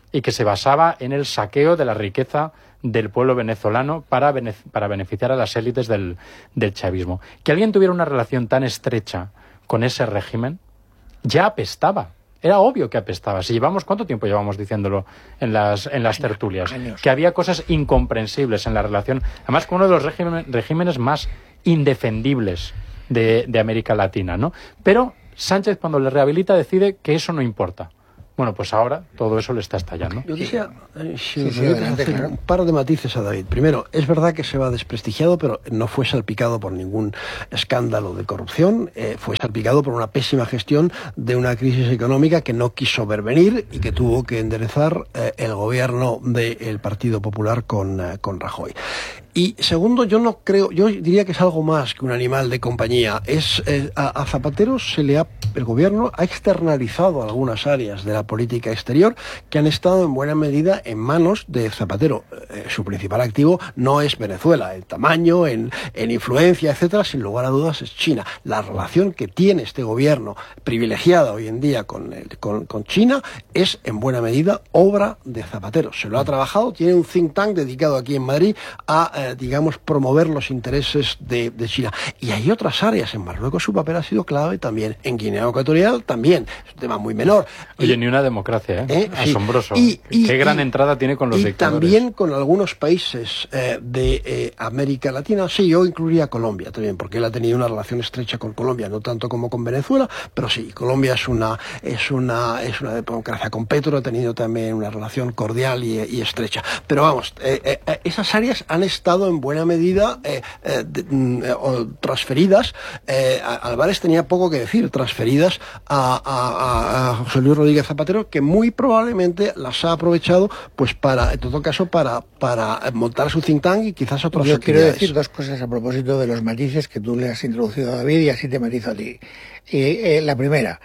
y que se basaba en el saqueo de la riqueza del pueblo venezolano para, bene para beneficiar a las élites del, del chavismo. Que alguien tuviera una relación tan estrecha con ese régimen ya apestaba. Era obvio que apestaba. Si llevamos, ¿cuánto tiempo llevamos diciéndolo en las, en las tertulias? Años. Que había cosas incomprensibles en la relación. Además, con uno de los régimen, regímenes más indefendibles de, de América Latina, ¿no? Pero Sánchez, cuando le rehabilita, decide que eso no importa. Bueno, pues ahora todo eso le está estallando. Yo quisiera eh, si sí, sí, sí, adelante, hacer claro. un par de matices a David. Primero, es verdad que se va desprestigiado, pero no fue salpicado por ningún escándalo de corrupción. Eh, fue salpicado por una pésima gestión de una crisis económica que no quiso ver venir y que tuvo que enderezar eh, el gobierno del Partido Popular con, eh, con Rajoy. Y segundo, yo no creo, yo diría que es algo más que un animal de compañía. Es eh, a, a Zapatero se le ha, el gobierno ha externalizado algunas áreas de la política exterior que han estado en buena medida en manos de Zapatero. Eh, su principal activo no es Venezuela, en tamaño, en, en influencia, etcétera, sin lugar a dudas es China. La relación que tiene este gobierno privilegiada hoy en día con, el, con, con China es en buena medida obra de Zapatero. Se lo ha trabajado, tiene un think tank dedicado aquí en Madrid a eh, digamos, promover los intereses de, de China. Y hay otras áreas. En Marruecos su papel ha sido clave también. En Guinea Ecuatorial también. Es un tema muy menor. Oye, y, ni una democracia, ¿eh? ¿eh? Asombroso. Sí. Y, y, Qué gran y, entrada tiene con los y dictadores. También con algunos países eh, de eh, América Latina. Sí, yo incluiría Colombia también, porque él ha tenido una relación estrecha con Colombia, no tanto como con Venezuela, pero sí, Colombia es una es una es una democracia con Petro, ha tenido también una relación cordial y, y estrecha. Pero vamos, eh, eh, esas áreas han estado en buena medida eh, eh, de, eh, transferidas. Eh, Álvarez tenía poco que decir, transferidas a, a, a José Luis Rodríguez Zapatero, que muy probablemente las ha aprovechado, pues para, en todo caso, para, para montar su think tank y quizás otras Yo actividades. quiero decir dos cosas a propósito de los matices que tú le has introducido a David y así te matizo a ti. Y, eh, la primera,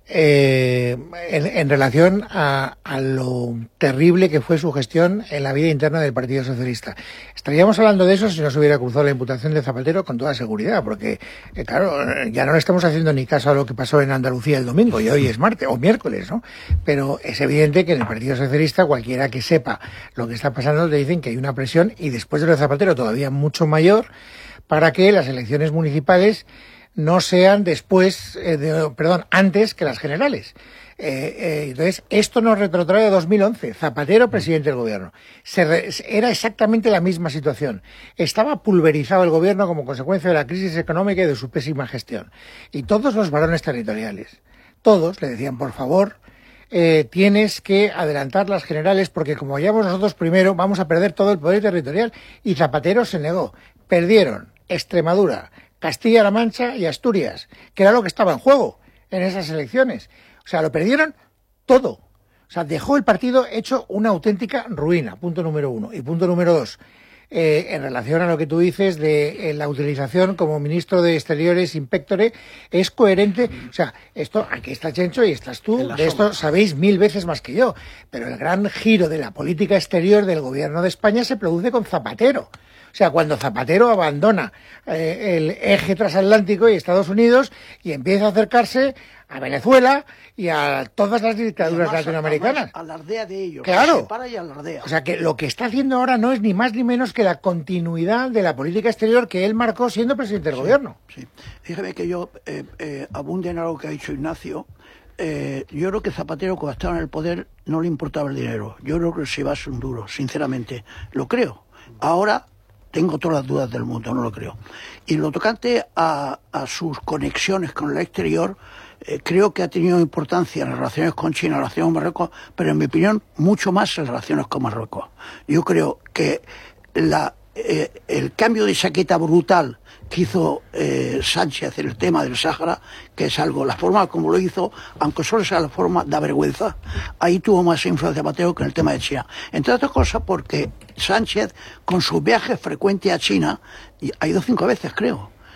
Eh, en, en relación a, a lo terrible que fue su gestión en la vida interna del Partido Socialista. Estaríamos hablando de eso si no se hubiera cruzado la imputación de Zapatero con toda seguridad, porque, eh, claro, ya no le estamos haciendo ni caso a lo que pasó en Andalucía el domingo, y hoy es martes, o miércoles, ¿no? Pero es evidente que en el Partido Socialista, cualquiera que sepa lo que está pasando, te dicen que hay una presión, y después de lo de Zapatero todavía mucho mayor, para que las elecciones municipales no sean después, eh, de, perdón, antes que las generales. Eh, eh, entonces, esto nos retrotrae a dos mil once. Zapatero, presidente del gobierno. Se re, era exactamente la misma situación. Estaba pulverizado el gobierno como consecuencia de la crisis económica y de su pésima gestión. Y todos los varones territoriales, todos le decían, por favor, eh, tienes que adelantar las generales porque como vayamos nosotros primero, vamos a perder todo el poder territorial. Y Zapatero se negó. Perdieron Extremadura, Castilla-La Mancha y Asturias, que era lo que estaba en juego en esas elecciones. O sea, lo perdieron todo. O sea, dejó el partido hecho una auténtica ruina, punto número uno. Y punto número dos, eh, en relación a lo que tú dices de eh, la utilización como ministro de Exteriores in pectore, es coherente. O sea, esto, aquí está Chencho y estás tú, de esto sabéis mil veces más que yo. Pero el gran giro de la política exterior del gobierno de España se produce con Zapatero. O sea, cuando Zapatero abandona eh, el eje transatlántico y Estados Unidos y empieza a acercarse a Venezuela y a todas las dictaduras además, latinoamericanas. Además, alardea de ellos. Claro. Se para y alardea. O sea, que lo que está haciendo ahora no es ni más ni menos que la continuidad de la política exterior que él marcó siendo presidente del sí, gobierno. Sí. Fíjame que yo eh, eh, abunde en algo que ha dicho Ignacio. Eh, yo creo que Zapatero, cuando estaba en el poder, no le importaba el dinero. Yo creo que se iba a ser un duro, sinceramente. Lo creo. Ahora tengo todas las dudas del mundo, no lo creo. Y lo tocante a, a sus conexiones con el exterior, eh, creo que ha tenido importancia en las relaciones con China, en las relaciones con Marruecos, pero en mi opinión, mucho más en las relaciones con Marruecos. Yo creo que la, eh, el cambio de chaqueta brutal que hizo eh, Sánchez en el tema del Sáhara, que es algo, la forma como lo hizo, aunque solo sea la forma, da vergüenza. Ahí tuvo más influencia Zapatero que en el tema de China. Entre otras cosas porque Sánchez, con sus viajes frecuentes a China, ha ido cinco veces, creo.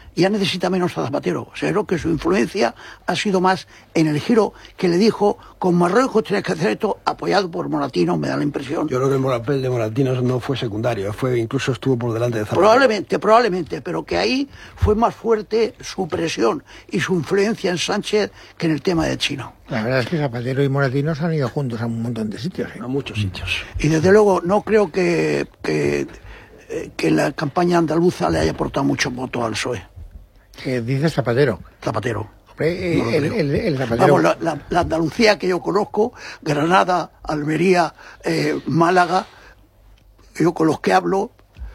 ya necesita menos a Zapatero. O sea, creo que su influencia ha sido más en el giro que le dijo, con Marruecos tienes que hacer esto, apoyado por Moratino, me da la impresión. Yo creo que el papel de Moratino no fue secundario, fue incluso estuvo por delante de Zapatero. Probablemente, probablemente, pero que ahí fue más fuerte su presión y su influencia en Sánchez que en el tema de China. La verdad es que Zapatero y Moratino se han ido juntos a un montón de sitios, ¿eh? A muchos sitios. Y desde luego no creo que, que, que la campaña andaluza le haya aportado mucho voto al P S O E. ¿Qué dice Zapatero? Zapatero. Hombre, No el, el, el Zapatero. Vamos, la, la, la Andalucía que yo conozco, Granada, Almería, eh, Málaga, yo con los que hablo,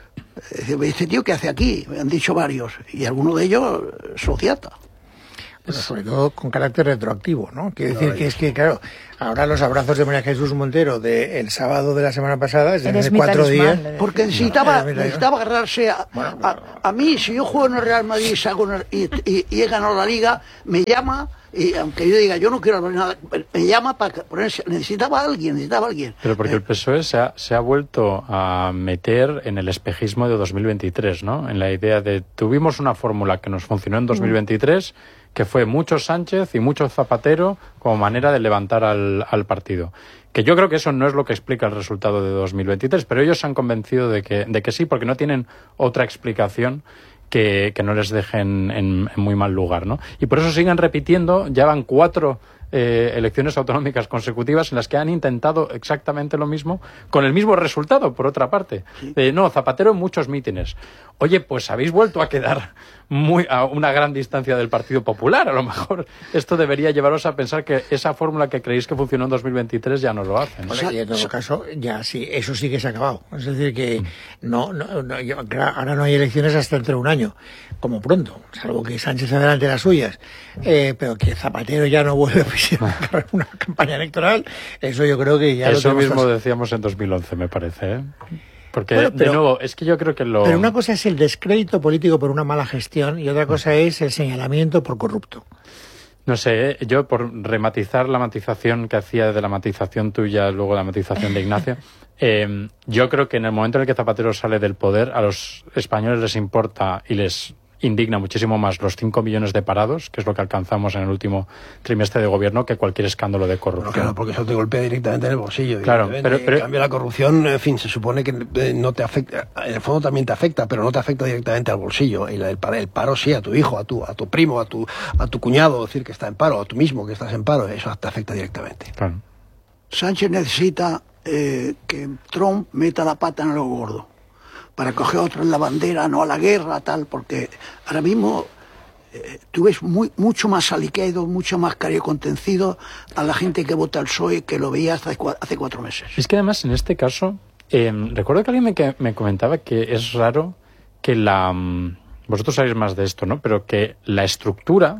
eh, este tío, ¿qué hace aquí? Me han dicho varios, y alguno de ellos sociata. Pero sobre todo con carácter retroactivo, ¿no? Quiere decir que es que, claro, ahora los abrazos de María Jesús Montero del sábado de la semana pasada, es de hace cuatro días. Porque necesitaba, no, necesitaba agarrarse a, a, a mí, si yo juego en el Real Madrid y, saco una, y, y, y he ganado la Liga, me llama, y aunque yo diga, yo no quiero nada, me llama para ponerse, necesitaba a alguien, necesitaba a alguien. Pero porque el P S O E se ha, se ha vuelto a meter en el espejismo de dos mil veintitrés, ¿no? En la idea de, tuvimos una fórmula que nos funcionó en dos mil veintitrés, mm. que fue mucho Sánchez y mucho Zapatero como manera de levantar al, al partido. Que yo creo que eso no es lo que explica el resultado de dos mil veintitrés, pero ellos se han convencido de que, de que sí, porque no tienen otra explicación que, que no les dejen en, en muy mal lugar, ¿no? Y por eso siguen repitiendo, ya van cuatro eh, elecciones autonómicas consecutivas en las que han intentado exactamente lo mismo, con el mismo resultado, por otra parte. Eh, no, Zapatero en muchos mítines. Oye, pues habéis vuelto a quedar muy a una gran distancia del Partido Popular. A lo mejor esto debería llevaros a pensar que esa fórmula que creéis que funcionó en dos mil veintitrés ya no lo hacen. Bueno, y en todo caso, ya sí, eso sí que se ha acabado. Es decir, que no, no, no yo, ahora no hay elecciones hasta dentro de un año, como pronto, salvo que Sánchez adelante las suyas. Eh, pero que Zapatero ya no vuelve a una campaña electoral, eso yo creo que ya eso lo mismo tras... decíamos en dos mil once, me parece, ¿eh? Porque, bueno, pero, de nuevo, es que yo creo que lo... Pero una cosa es el descrédito político por una mala gestión y otra cosa es el señalamiento por corrupto. No sé, yo por rematizar la matización que hacía de la matización tuya, luego la matización de Ignacio, eh, yo creo que en el momento en el que Zapatero sale del poder, a los españoles les importa y les indigna muchísimo más los cinco millones de parados, que es lo que alcanzamos en el último trimestre de gobierno, que cualquier escándalo de corrupción. Bueno, claro, porque eso te golpea directamente en el bolsillo. Claro, pero, pero... En cambio, la corrupción, en fin, se supone que no te afecta, en el fondo también te afecta, pero no te afecta directamente al bolsillo. Y el paro, el paro sí, a tu hijo, a tu, a tu primo, a tu, a tu cuñado, decir que está en paro, a tú mismo que estás en paro, eso te afecta directamente. Claro. Sánchez necesita eh, que Trump meta la pata en lo gordo, para coger otro en la bandera, no a la guerra, tal, porque ahora mismo eh, tú ves muy, mucho más aliquedo, mucho más cariño contencido a la gente que vota al P S O E que lo veía hasta hace cuatro meses. Es que además en este caso, eh, recuerdo que alguien me, que, me comentaba que es raro que la... Vosotros sabéis más de esto, ¿no? Pero que la estructura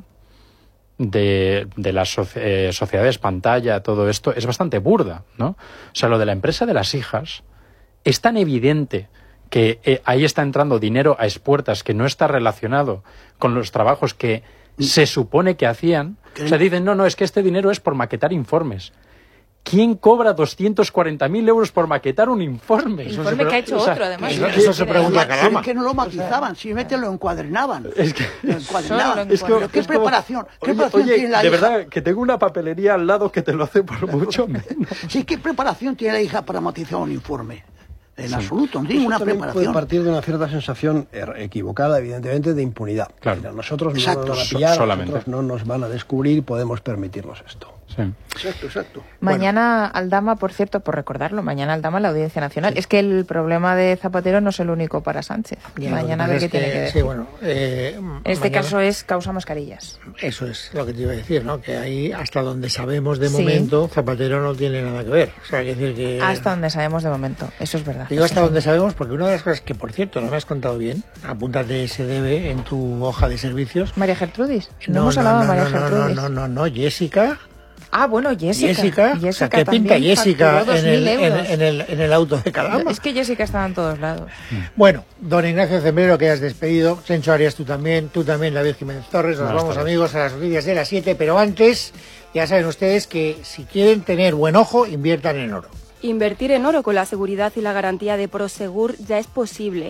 de, de las soci eh, sociedades pantalla, todo esto, es bastante burda, ¿no? O sea, lo de la empresa de las hijas es tan evidente que eh, ahí está entrando dinero a expuertas que no está relacionado con los trabajos que se supone que hacían. O sea, dicen, no, no, es que este dinero es por maquetar informes. ¿Quién cobra doscientos cuarenta mil euros por maquetar un informe? El informe que ha hecho o sea, otro, además. Eso, eso se pregunta Calama. Es que no lo matizaban, simplemente lo encuadernaban. Es que, lo encuadernaban. Es que, ¿Qué es preparación? Como, ¿Qué oye, preparación oye, tiene la de hija? verdad, que tengo una papelería al lado que te lo hace por mucho menos. Sí, ¿qué preparación tiene la hija para matizar un informe? En sí. absoluto, no tiene Eso una también preparación. Puede partir de una cierta sensación equivocada, evidentemente, de impunidad. Claro. Mira, nosotros no exacto. nos van a pillar, so nosotros no nos van a descubrir, podemos permitirnos esto. Sí. Exacto, exacto. Mañana bueno. Aldama, por cierto, por recordarlo, mañana Aldama la Audiencia Nacional. Sí. Es que el problema de Zapatero no es el único para Sánchez. Ya, mañana a ver qué que, tiene que decir. Sí, bueno, eh, en este mañana, caso es causa mascarillas. Eso es lo que te iba a decir, ¿no? Que ahí, hasta donde sabemos de sí. momento, Zapatero no tiene nada que ver. O sea, hay que decir que... Hasta donde sabemos de momento, eso es verdad. Digo hasta eso donde sí. sabemos, porque una de las cosas que, por cierto, no me has contado bien, apúntate ese debe en tu hoja de servicios. María Gertrudis. No, no hemos no, hablado no, de María no, Gertrudis. No, no, no, no, Jessica... Ah, bueno, Jessica. Jessica, Jessica o sea, ¿qué pinta Jessica en el, en, en, el, en el auto de Calama? Es que Jessica estaba en todos lados. Bueno, don Ignacio Zembrero, que has despedido, Sencho Arias, tú también, tú también, David Jiménez Torres, nos no, vamos amigos a las noticias de las siete, pero antes, ya saben ustedes que si quieren tener buen ojo, inviertan en oro. Invertir en oro con la seguridad y la garantía de Prosegur ya es posible.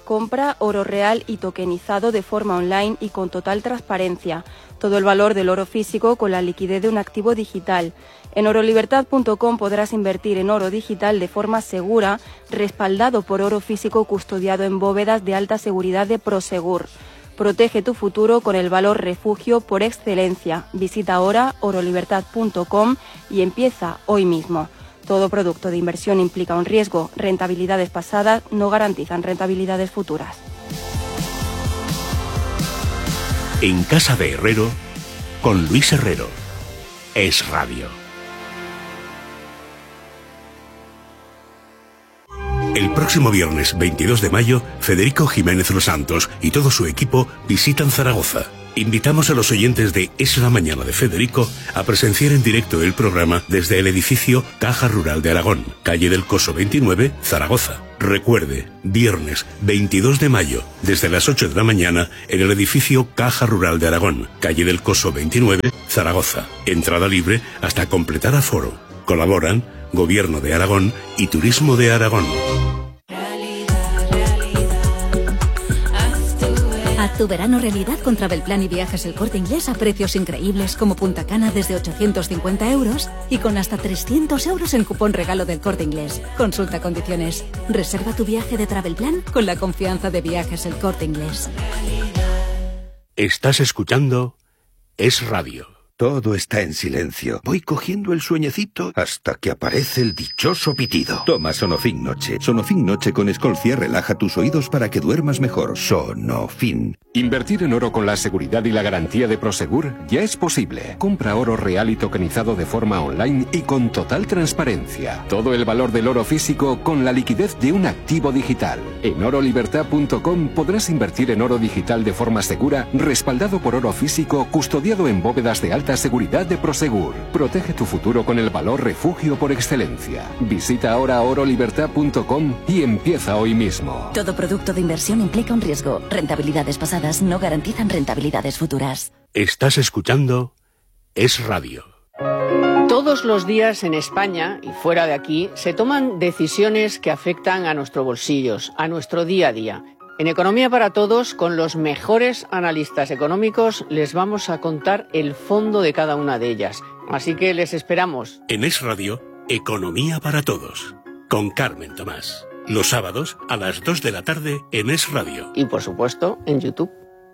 Compra oro real y tokenizado de forma online y con total transparencia. Todo el valor del oro físico con la liquidez de un activo digital. En oro libertad punto com podrás invertir en oro digital de forma segura, respaldado por oro físico custodiado en bóvedas de alta seguridad de Prosegur. Protege tu futuro con el valor refugio por excelencia. Visita ahora oro libertad punto com y empieza hoy mismo. Todo producto de inversión implica un riesgo. Rentabilidades pasadas no garantizan rentabilidades futuras. En Casa de Herrero, con Luis Herrero. Es Radio. El próximo viernes veintidós de mayo, Federico Jiménez Los Santos y todo su equipo visitan Zaragoza. Invitamos a los oyentes de Es la Mañana de Federico a presenciar en directo el programa desde el edificio Caja Rural de Aragón, calle del Coso veintinueve, Zaragoza. Recuerde, viernes veintidós de mayo, desde las ocho de la mañana, en el edificio Caja Rural de Aragón, calle del Coso veintinueve, Zaragoza. Entrada libre hasta completar aforo. Colaboran Gobierno de Aragón y Turismo de Aragón. Haz tu verano realidad con Travelplan y Viajes El Corte Inglés a precios increíbles como Punta Cana desde ochocientos cincuenta euros y con hasta trescientos euros en cupón regalo del Corte Inglés. Consulta condiciones. Reserva tu viaje de Travelplan con la confianza de Viajes El Corte Inglés. Estás escuchando Es Radio. Todo está en silencio. Voy cogiendo el sueñecito hasta que aparece el dichoso pitido. Toma Sonofin Noche. Sonofin Noche con Escolcia relaja tus oídos para que duermas mejor. Sonofin. Invertir en oro con la seguridad y la garantía de Prosegur ya es posible. Compra oro real y tokenizado de forma online y con total transparencia. Todo el valor del oro físico con la liquidez de un activo digital. En oro libertad punto com podrás invertir en oro digital de forma segura, respaldado por oro físico, custodiado en bóvedas de alta seguridad de Prosegur. Protege tu futuro con el valor refugio por excelencia. Visita ahora oro libertad punto com y empieza hoy mismo. Todo producto de inversión implica un riesgo. Rentabilidades pasadas no garantizan rentabilidades futuras. Estás escuchando Es Radio. Todos los días en España y fuera de aquí se toman decisiones que afectan a nuestros bolsillos, a nuestro día a día. En Economía para Todos, con los mejores analistas económicos, les vamos a contar el fondo de cada una de ellas. Así que les esperamos. En Es Radio, Economía para Todos, con Carmen Tomás. Los sábados a las dos de la tarde en Es Radio. Y por supuesto, en YouTube.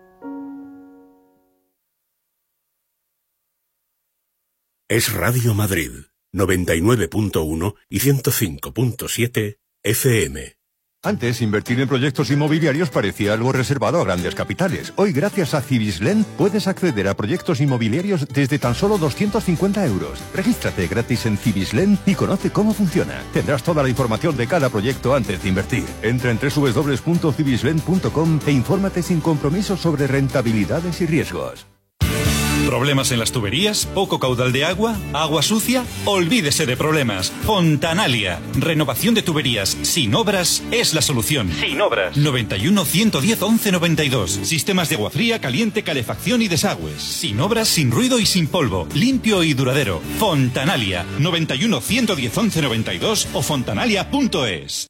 Es Radio Madrid, noventa y nueve punto uno y ciento cinco punto siete F M. Antes, invertir en proyectos inmobiliarios parecía algo reservado a grandes capitales. Hoy, gracias a Cibislen, puedes acceder a proyectos inmobiliarios desde tan solo doscientos cincuenta euros. Regístrate gratis en Cibislen y conoce cómo funciona. Tendrás toda la información de cada proyecto antes de invertir. Entra en doble u doble u doble u punto cibislen punto com e infórmate sin compromiso sobre rentabilidades y riesgos. ¿Problemas en las tuberías? ¿Poco caudal de agua? ¿Agua sucia? Olvídese de problemas. Fontanalia. Renovación de tuberías sin obras es la solución. Sin obras. noventa y uno, ciento diez, once noventa y dos. Sistemas de agua fría, caliente, calefacción y desagües. Sin obras, sin ruido y sin polvo. Limpio y duradero. Fontanalia. noventa y uno, ciento diez, once noventa y dos o fontanalia punto es.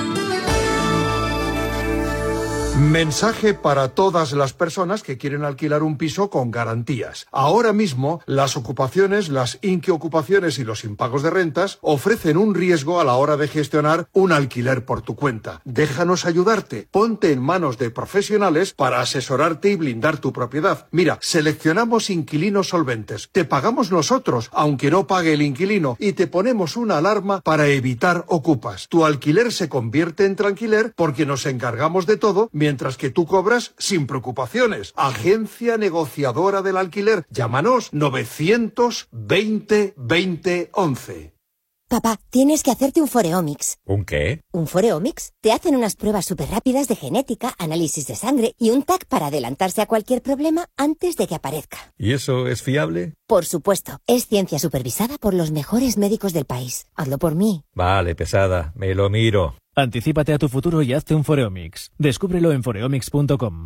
Mensaje para todas las personas que quieren alquilar un piso con garantías. Ahora mismo, las ocupaciones, las inquiocupaciones y los impagos de rentas ofrecen un riesgo a la hora de gestionar un alquiler por tu cuenta. Déjanos ayudarte. Ponte en manos de profesionales para asesorarte y blindar tu propiedad. Mira, seleccionamos inquilinos solventes. Te pagamos nosotros, aunque no pague el inquilino, y te ponemos una alarma para evitar ocupas. Tu alquiler se convierte en tranquiler porque nos encargamos de todo, mientras que tú cobras sin preocupaciones. Agencia negociadora del alquiler. Llámanos novecientos veinte veinte once. Papá, tienes que hacerte un Foreomics. ¿Un qué? ¿Un Foreomics? Te hacen unas pruebas súper rápidas de genética, análisis de sangre y un T A C para adelantarse a cualquier problema antes de que aparezca. ¿Y eso es fiable? Por supuesto. Es ciencia supervisada por los mejores médicos del país. Hazlo por mí. Vale, pesada. Me lo miro. Anticípate a tu futuro y hazte un Foreomics. Descúbrelo en foreomics punto com.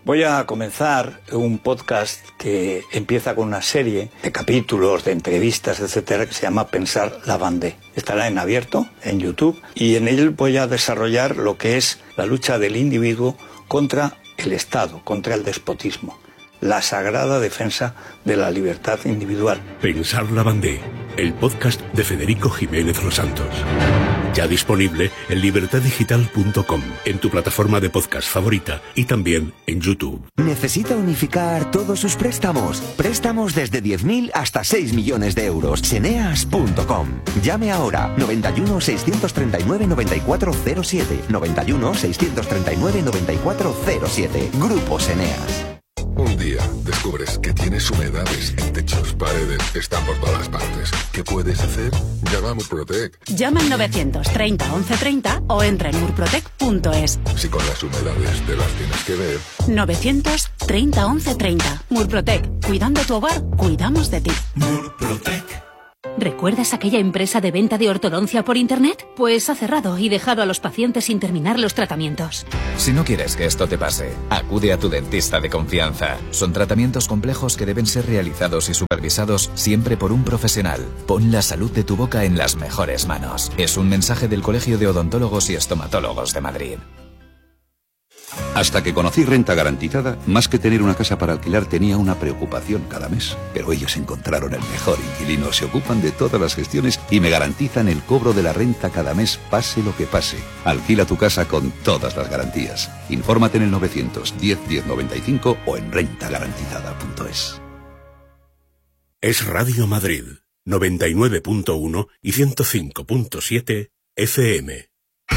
Voy a comenzar un podcast que empieza con una serie de capítulos, de entrevistas, etcétera, que se llama Pensar la Vendée. Estará en abierto, en YouTube, y en él voy a desarrollar lo que es la lucha del individuo contra el Estado, contra el despotismo. La sagrada defensa de la libertad individual. Pensar la Vendée, el podcast de Federico Jiménez Los Santos. Ya disponible en libertad digital punto com, en tu plataforma de podcast favorita y también en YouTube. ¿Necesita unificar todos sus préstamos? Préstamos desde diez mil hasta seis millones de euros. Seneas punto com. Llame ahora. noventa y uno, seiscientos treinta y nueve, noventa y cuatro cero siete. noventa y uno, seiscientos treinta y nueve, noventa y cuatro cero siete. Grupo Seneas. Un día descubres que tienes humedades en techos, paredes, están por todas partes. ¿Qué puedes hacer? Llama a Murprotec. Llama al novecientos treinta once treinta o entra en murprotec punto es. Si con las humedades te las tienes que ver. novecientos treinta once treinta. Murprotec. Cuidando tu hogar, cuidamos de ti. Murprotec. ¿Recuerdas aquella empresa de venta de ortodoncia por internet? Pues ha cerrado y dejado a los pacientes sin terminar los tratamientos. Si no quieres que esto te pase, acude a tu dentista de confianza. Son tratamientos complejos que deben ser realizados y supervisados siempre por un profesional. Pon la salud de tu boca en las mejores manos. Es un mensaje del Colegio de Odontólogos y Estomatólogos de Madrid. Hasta que conocí Renta Garantizada, más que tener una casa para alquilar tenía una preocupación cada mes. Pero ellos encontraron el mejor inquilino, se ocupan de todas las gestiones y me garantizan el cobro de la renta cada mes, pase lo que pase. Alquila tu casa con todas las garantías. Infórmate en el novecientos diez diez noventa y cinco o en renta garantizada punto es. Es Radio Madrid, noventa y nueve punto uno y ciento cinco punto siete F M.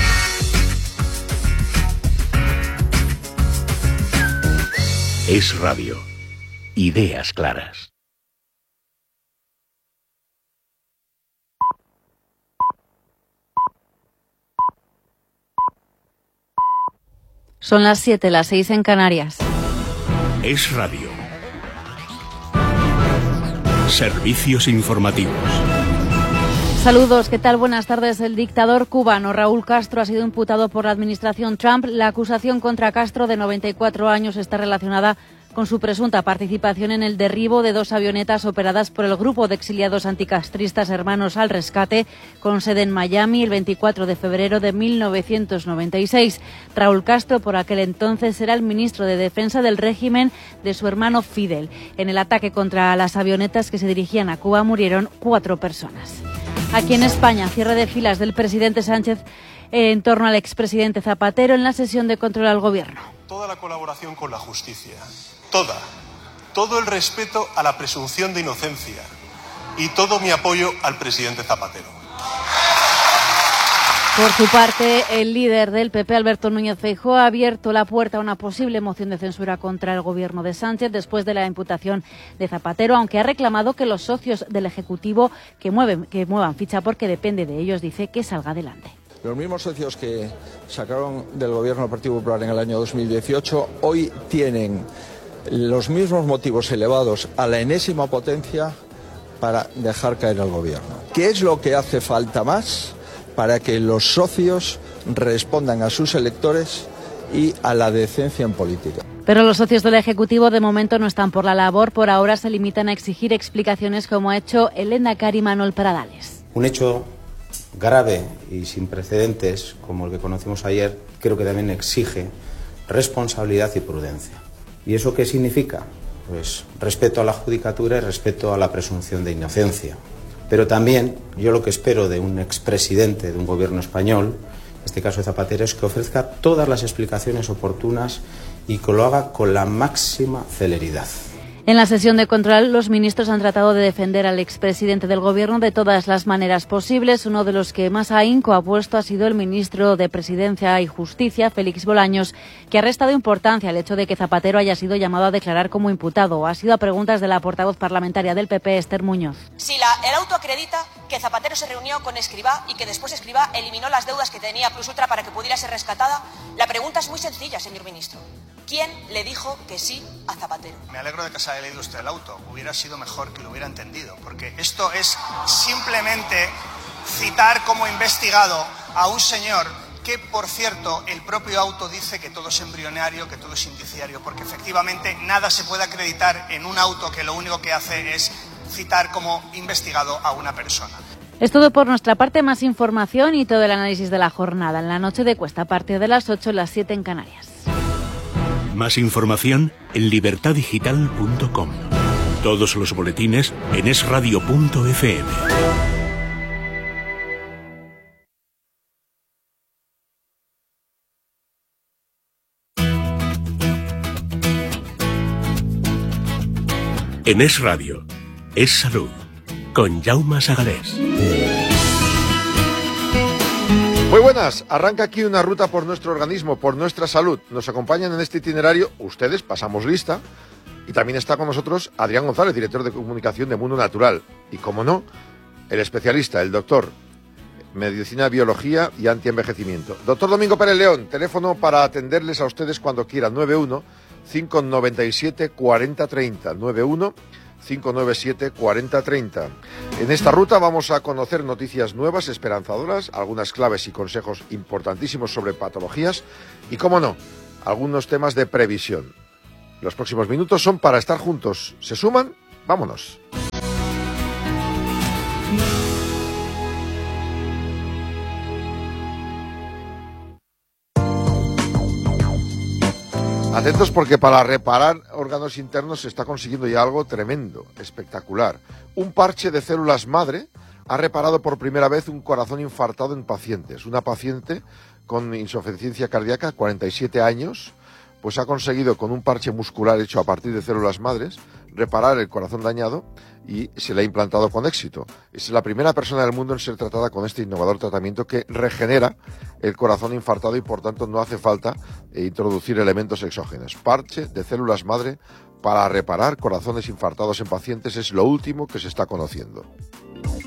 Es Radio. Ideas claras. Son las siete, las seis en Canarias. Es Radio. Servicios informativos. Saludos, ¿qué tal? Buenas tardes. El dictador cubano Raúl Castro ha sido imputado por la administración Trump. La acusación contra Castro, de noventa y cuatro años, está relacionada con su presunta participación en el derribo de dos avionetas operadas por el grupo de exiliados anticastristas Hermanos al Rescate, con sede en Miami, el veinticuatro de febrero de mil novecientos noventa y seis. Raúl Castro, por aquel entonces, era el ministro de Defensa del régimen de su hermano Fidel. En el ataque contra las avionetas que se dirigían a Cuba murieron cuatro personas. Aquí en España, cierre de filas del presidente Sánchez en torno al expresidente Zapatero en la sesión de control al gobierno. Toda la colaboración con la justicia, toda, todo el respeto a la presunción de inocencia y todo mi apoyo al presidente Zapatero. Por su parte, el líder del P P, Alberto Núñez Feijóo, ha abierto la puerta a una posible moción de censura contra el gobierno de Sánchez después de la imputación de Zapatero, aunque ha reclamado que los socios del Ejecutivo que mueven, que muevan ficha porque depende de ellos, dice, que salga adelante. Los mismos socios que sacaron del gobierno del Partido Popular en el año dos mil dieciocho hoy tienen los mismos motivos elevados a la enésima potencia para dejar caer al gobierno. ¿Qué es lo que hace falta más para que los socios respondan a sus electores y a la decencia en política? Pero los socios del Ejecutivo de momento no están por la labor. Por ahora se limitan a exigir explicaciones, como ha hecho el lehendakari Manuel Pradales. Un hecho grave y sin precedentes, como el que conocimos ayer, creo que también exige responsabilidad y prudencia. ¿Y eso qué significa? Pues respeto a la judicatura y respeto a la presunción de inocencia. Pero también yo lo que espero de un expresidente de un gobierno español, en este caso de Zapatero, es que ofrezca todas las explicaciones oportunas y que lo haga con la máxima celeridad. En la sesión de control, los ministros han tratado de defender al expresidente del Gobierno de todas las maneras posibles. Uno de los que más ahínco ha puesto ha sido el ministro de Presidencia y Justicia, Félix Bolaños, que ha restado importancia al hecho de que Zapatero haya sido llamado a declarar como imputado. Ha sido a preguntas de la portavoz parlamentaria del P P, Esther Muñoz. Si la, el auto acredita que Zapatero se reunió con Escrivá y que después Escrivá eliminó las deudas que tenía Plus Ultra para que pudiera ser rescatada, la pregunta es muy sencilla, señor ministro. ¿Quién le dijo que sí a Zapatero? Me alegro de que se haya leído usted el auto. Hubiera sido mejor que lo hubiera entendido, porque esto es simplemente citar como investigado a un señor que, por cierto, el propio auto dice que todo es embrionario, que todo es indiciario, porque efectivamente nada se puede acreditar en un auto que lo único que hace es citar como investigado a una persona. Es todo por nuestra parte, más información y todo el análisis de la jornada en la noche de Cuesta a partir de las ocho, las siete en Canarias. Más información en libertad digital punto com. Todos los boletines en es radio punto efe eme. En Es Radio, Es Salud, con Jaume Sagalés. Muy buenas, arranca aquí una ruta por nuestro organismo, por nuestra salud. Nos acompañan en este itinerario ustedes, pasamos lista, y también está con nosotros Adrián González, director de comunicación de Mundo Natural. Y como no, el especialista, el doctor, Medicina, Biología y Antienvejecimiento. Doctor Domingo Pérez León, teléfono para atenderles a ustedes cuando quieran, nueve uno, cinco nueve siete, cuatro cero tres cero, nueve uno, cinco nueve siete, cuatro cero tres cero. En esta ruta vamos a conocer noticias nuevas, esperanzadoras, algunas claves y consejos importantísimos sobre patologías y, cómo no, algunos temas de previsión. Los próximos minutos son para estar juntos. ¿Se suman? ¡Vámonos! Atentos porque para reparar órganos internos se está consiguiendo ya algo tremendo, espectacular. Un parche de células madre ha reparado por primera vez un corazón infartado en pacientes. Una paciente con insuficiencia cardíaca, cuarenta y siete años, pues ha conseguido con un parche muscular hecho a partir de células madres reparar el corazón dañado y se le ha implantado con éxito. Es la primera persona del mundo en ser tratada con este innovador tratamiento que regenera el corazón infartado y por tanto no hace falta introducir elementos exógenos. Parche de células madre para reparar corazones infartados en pacientes es lo último que se está conociendo.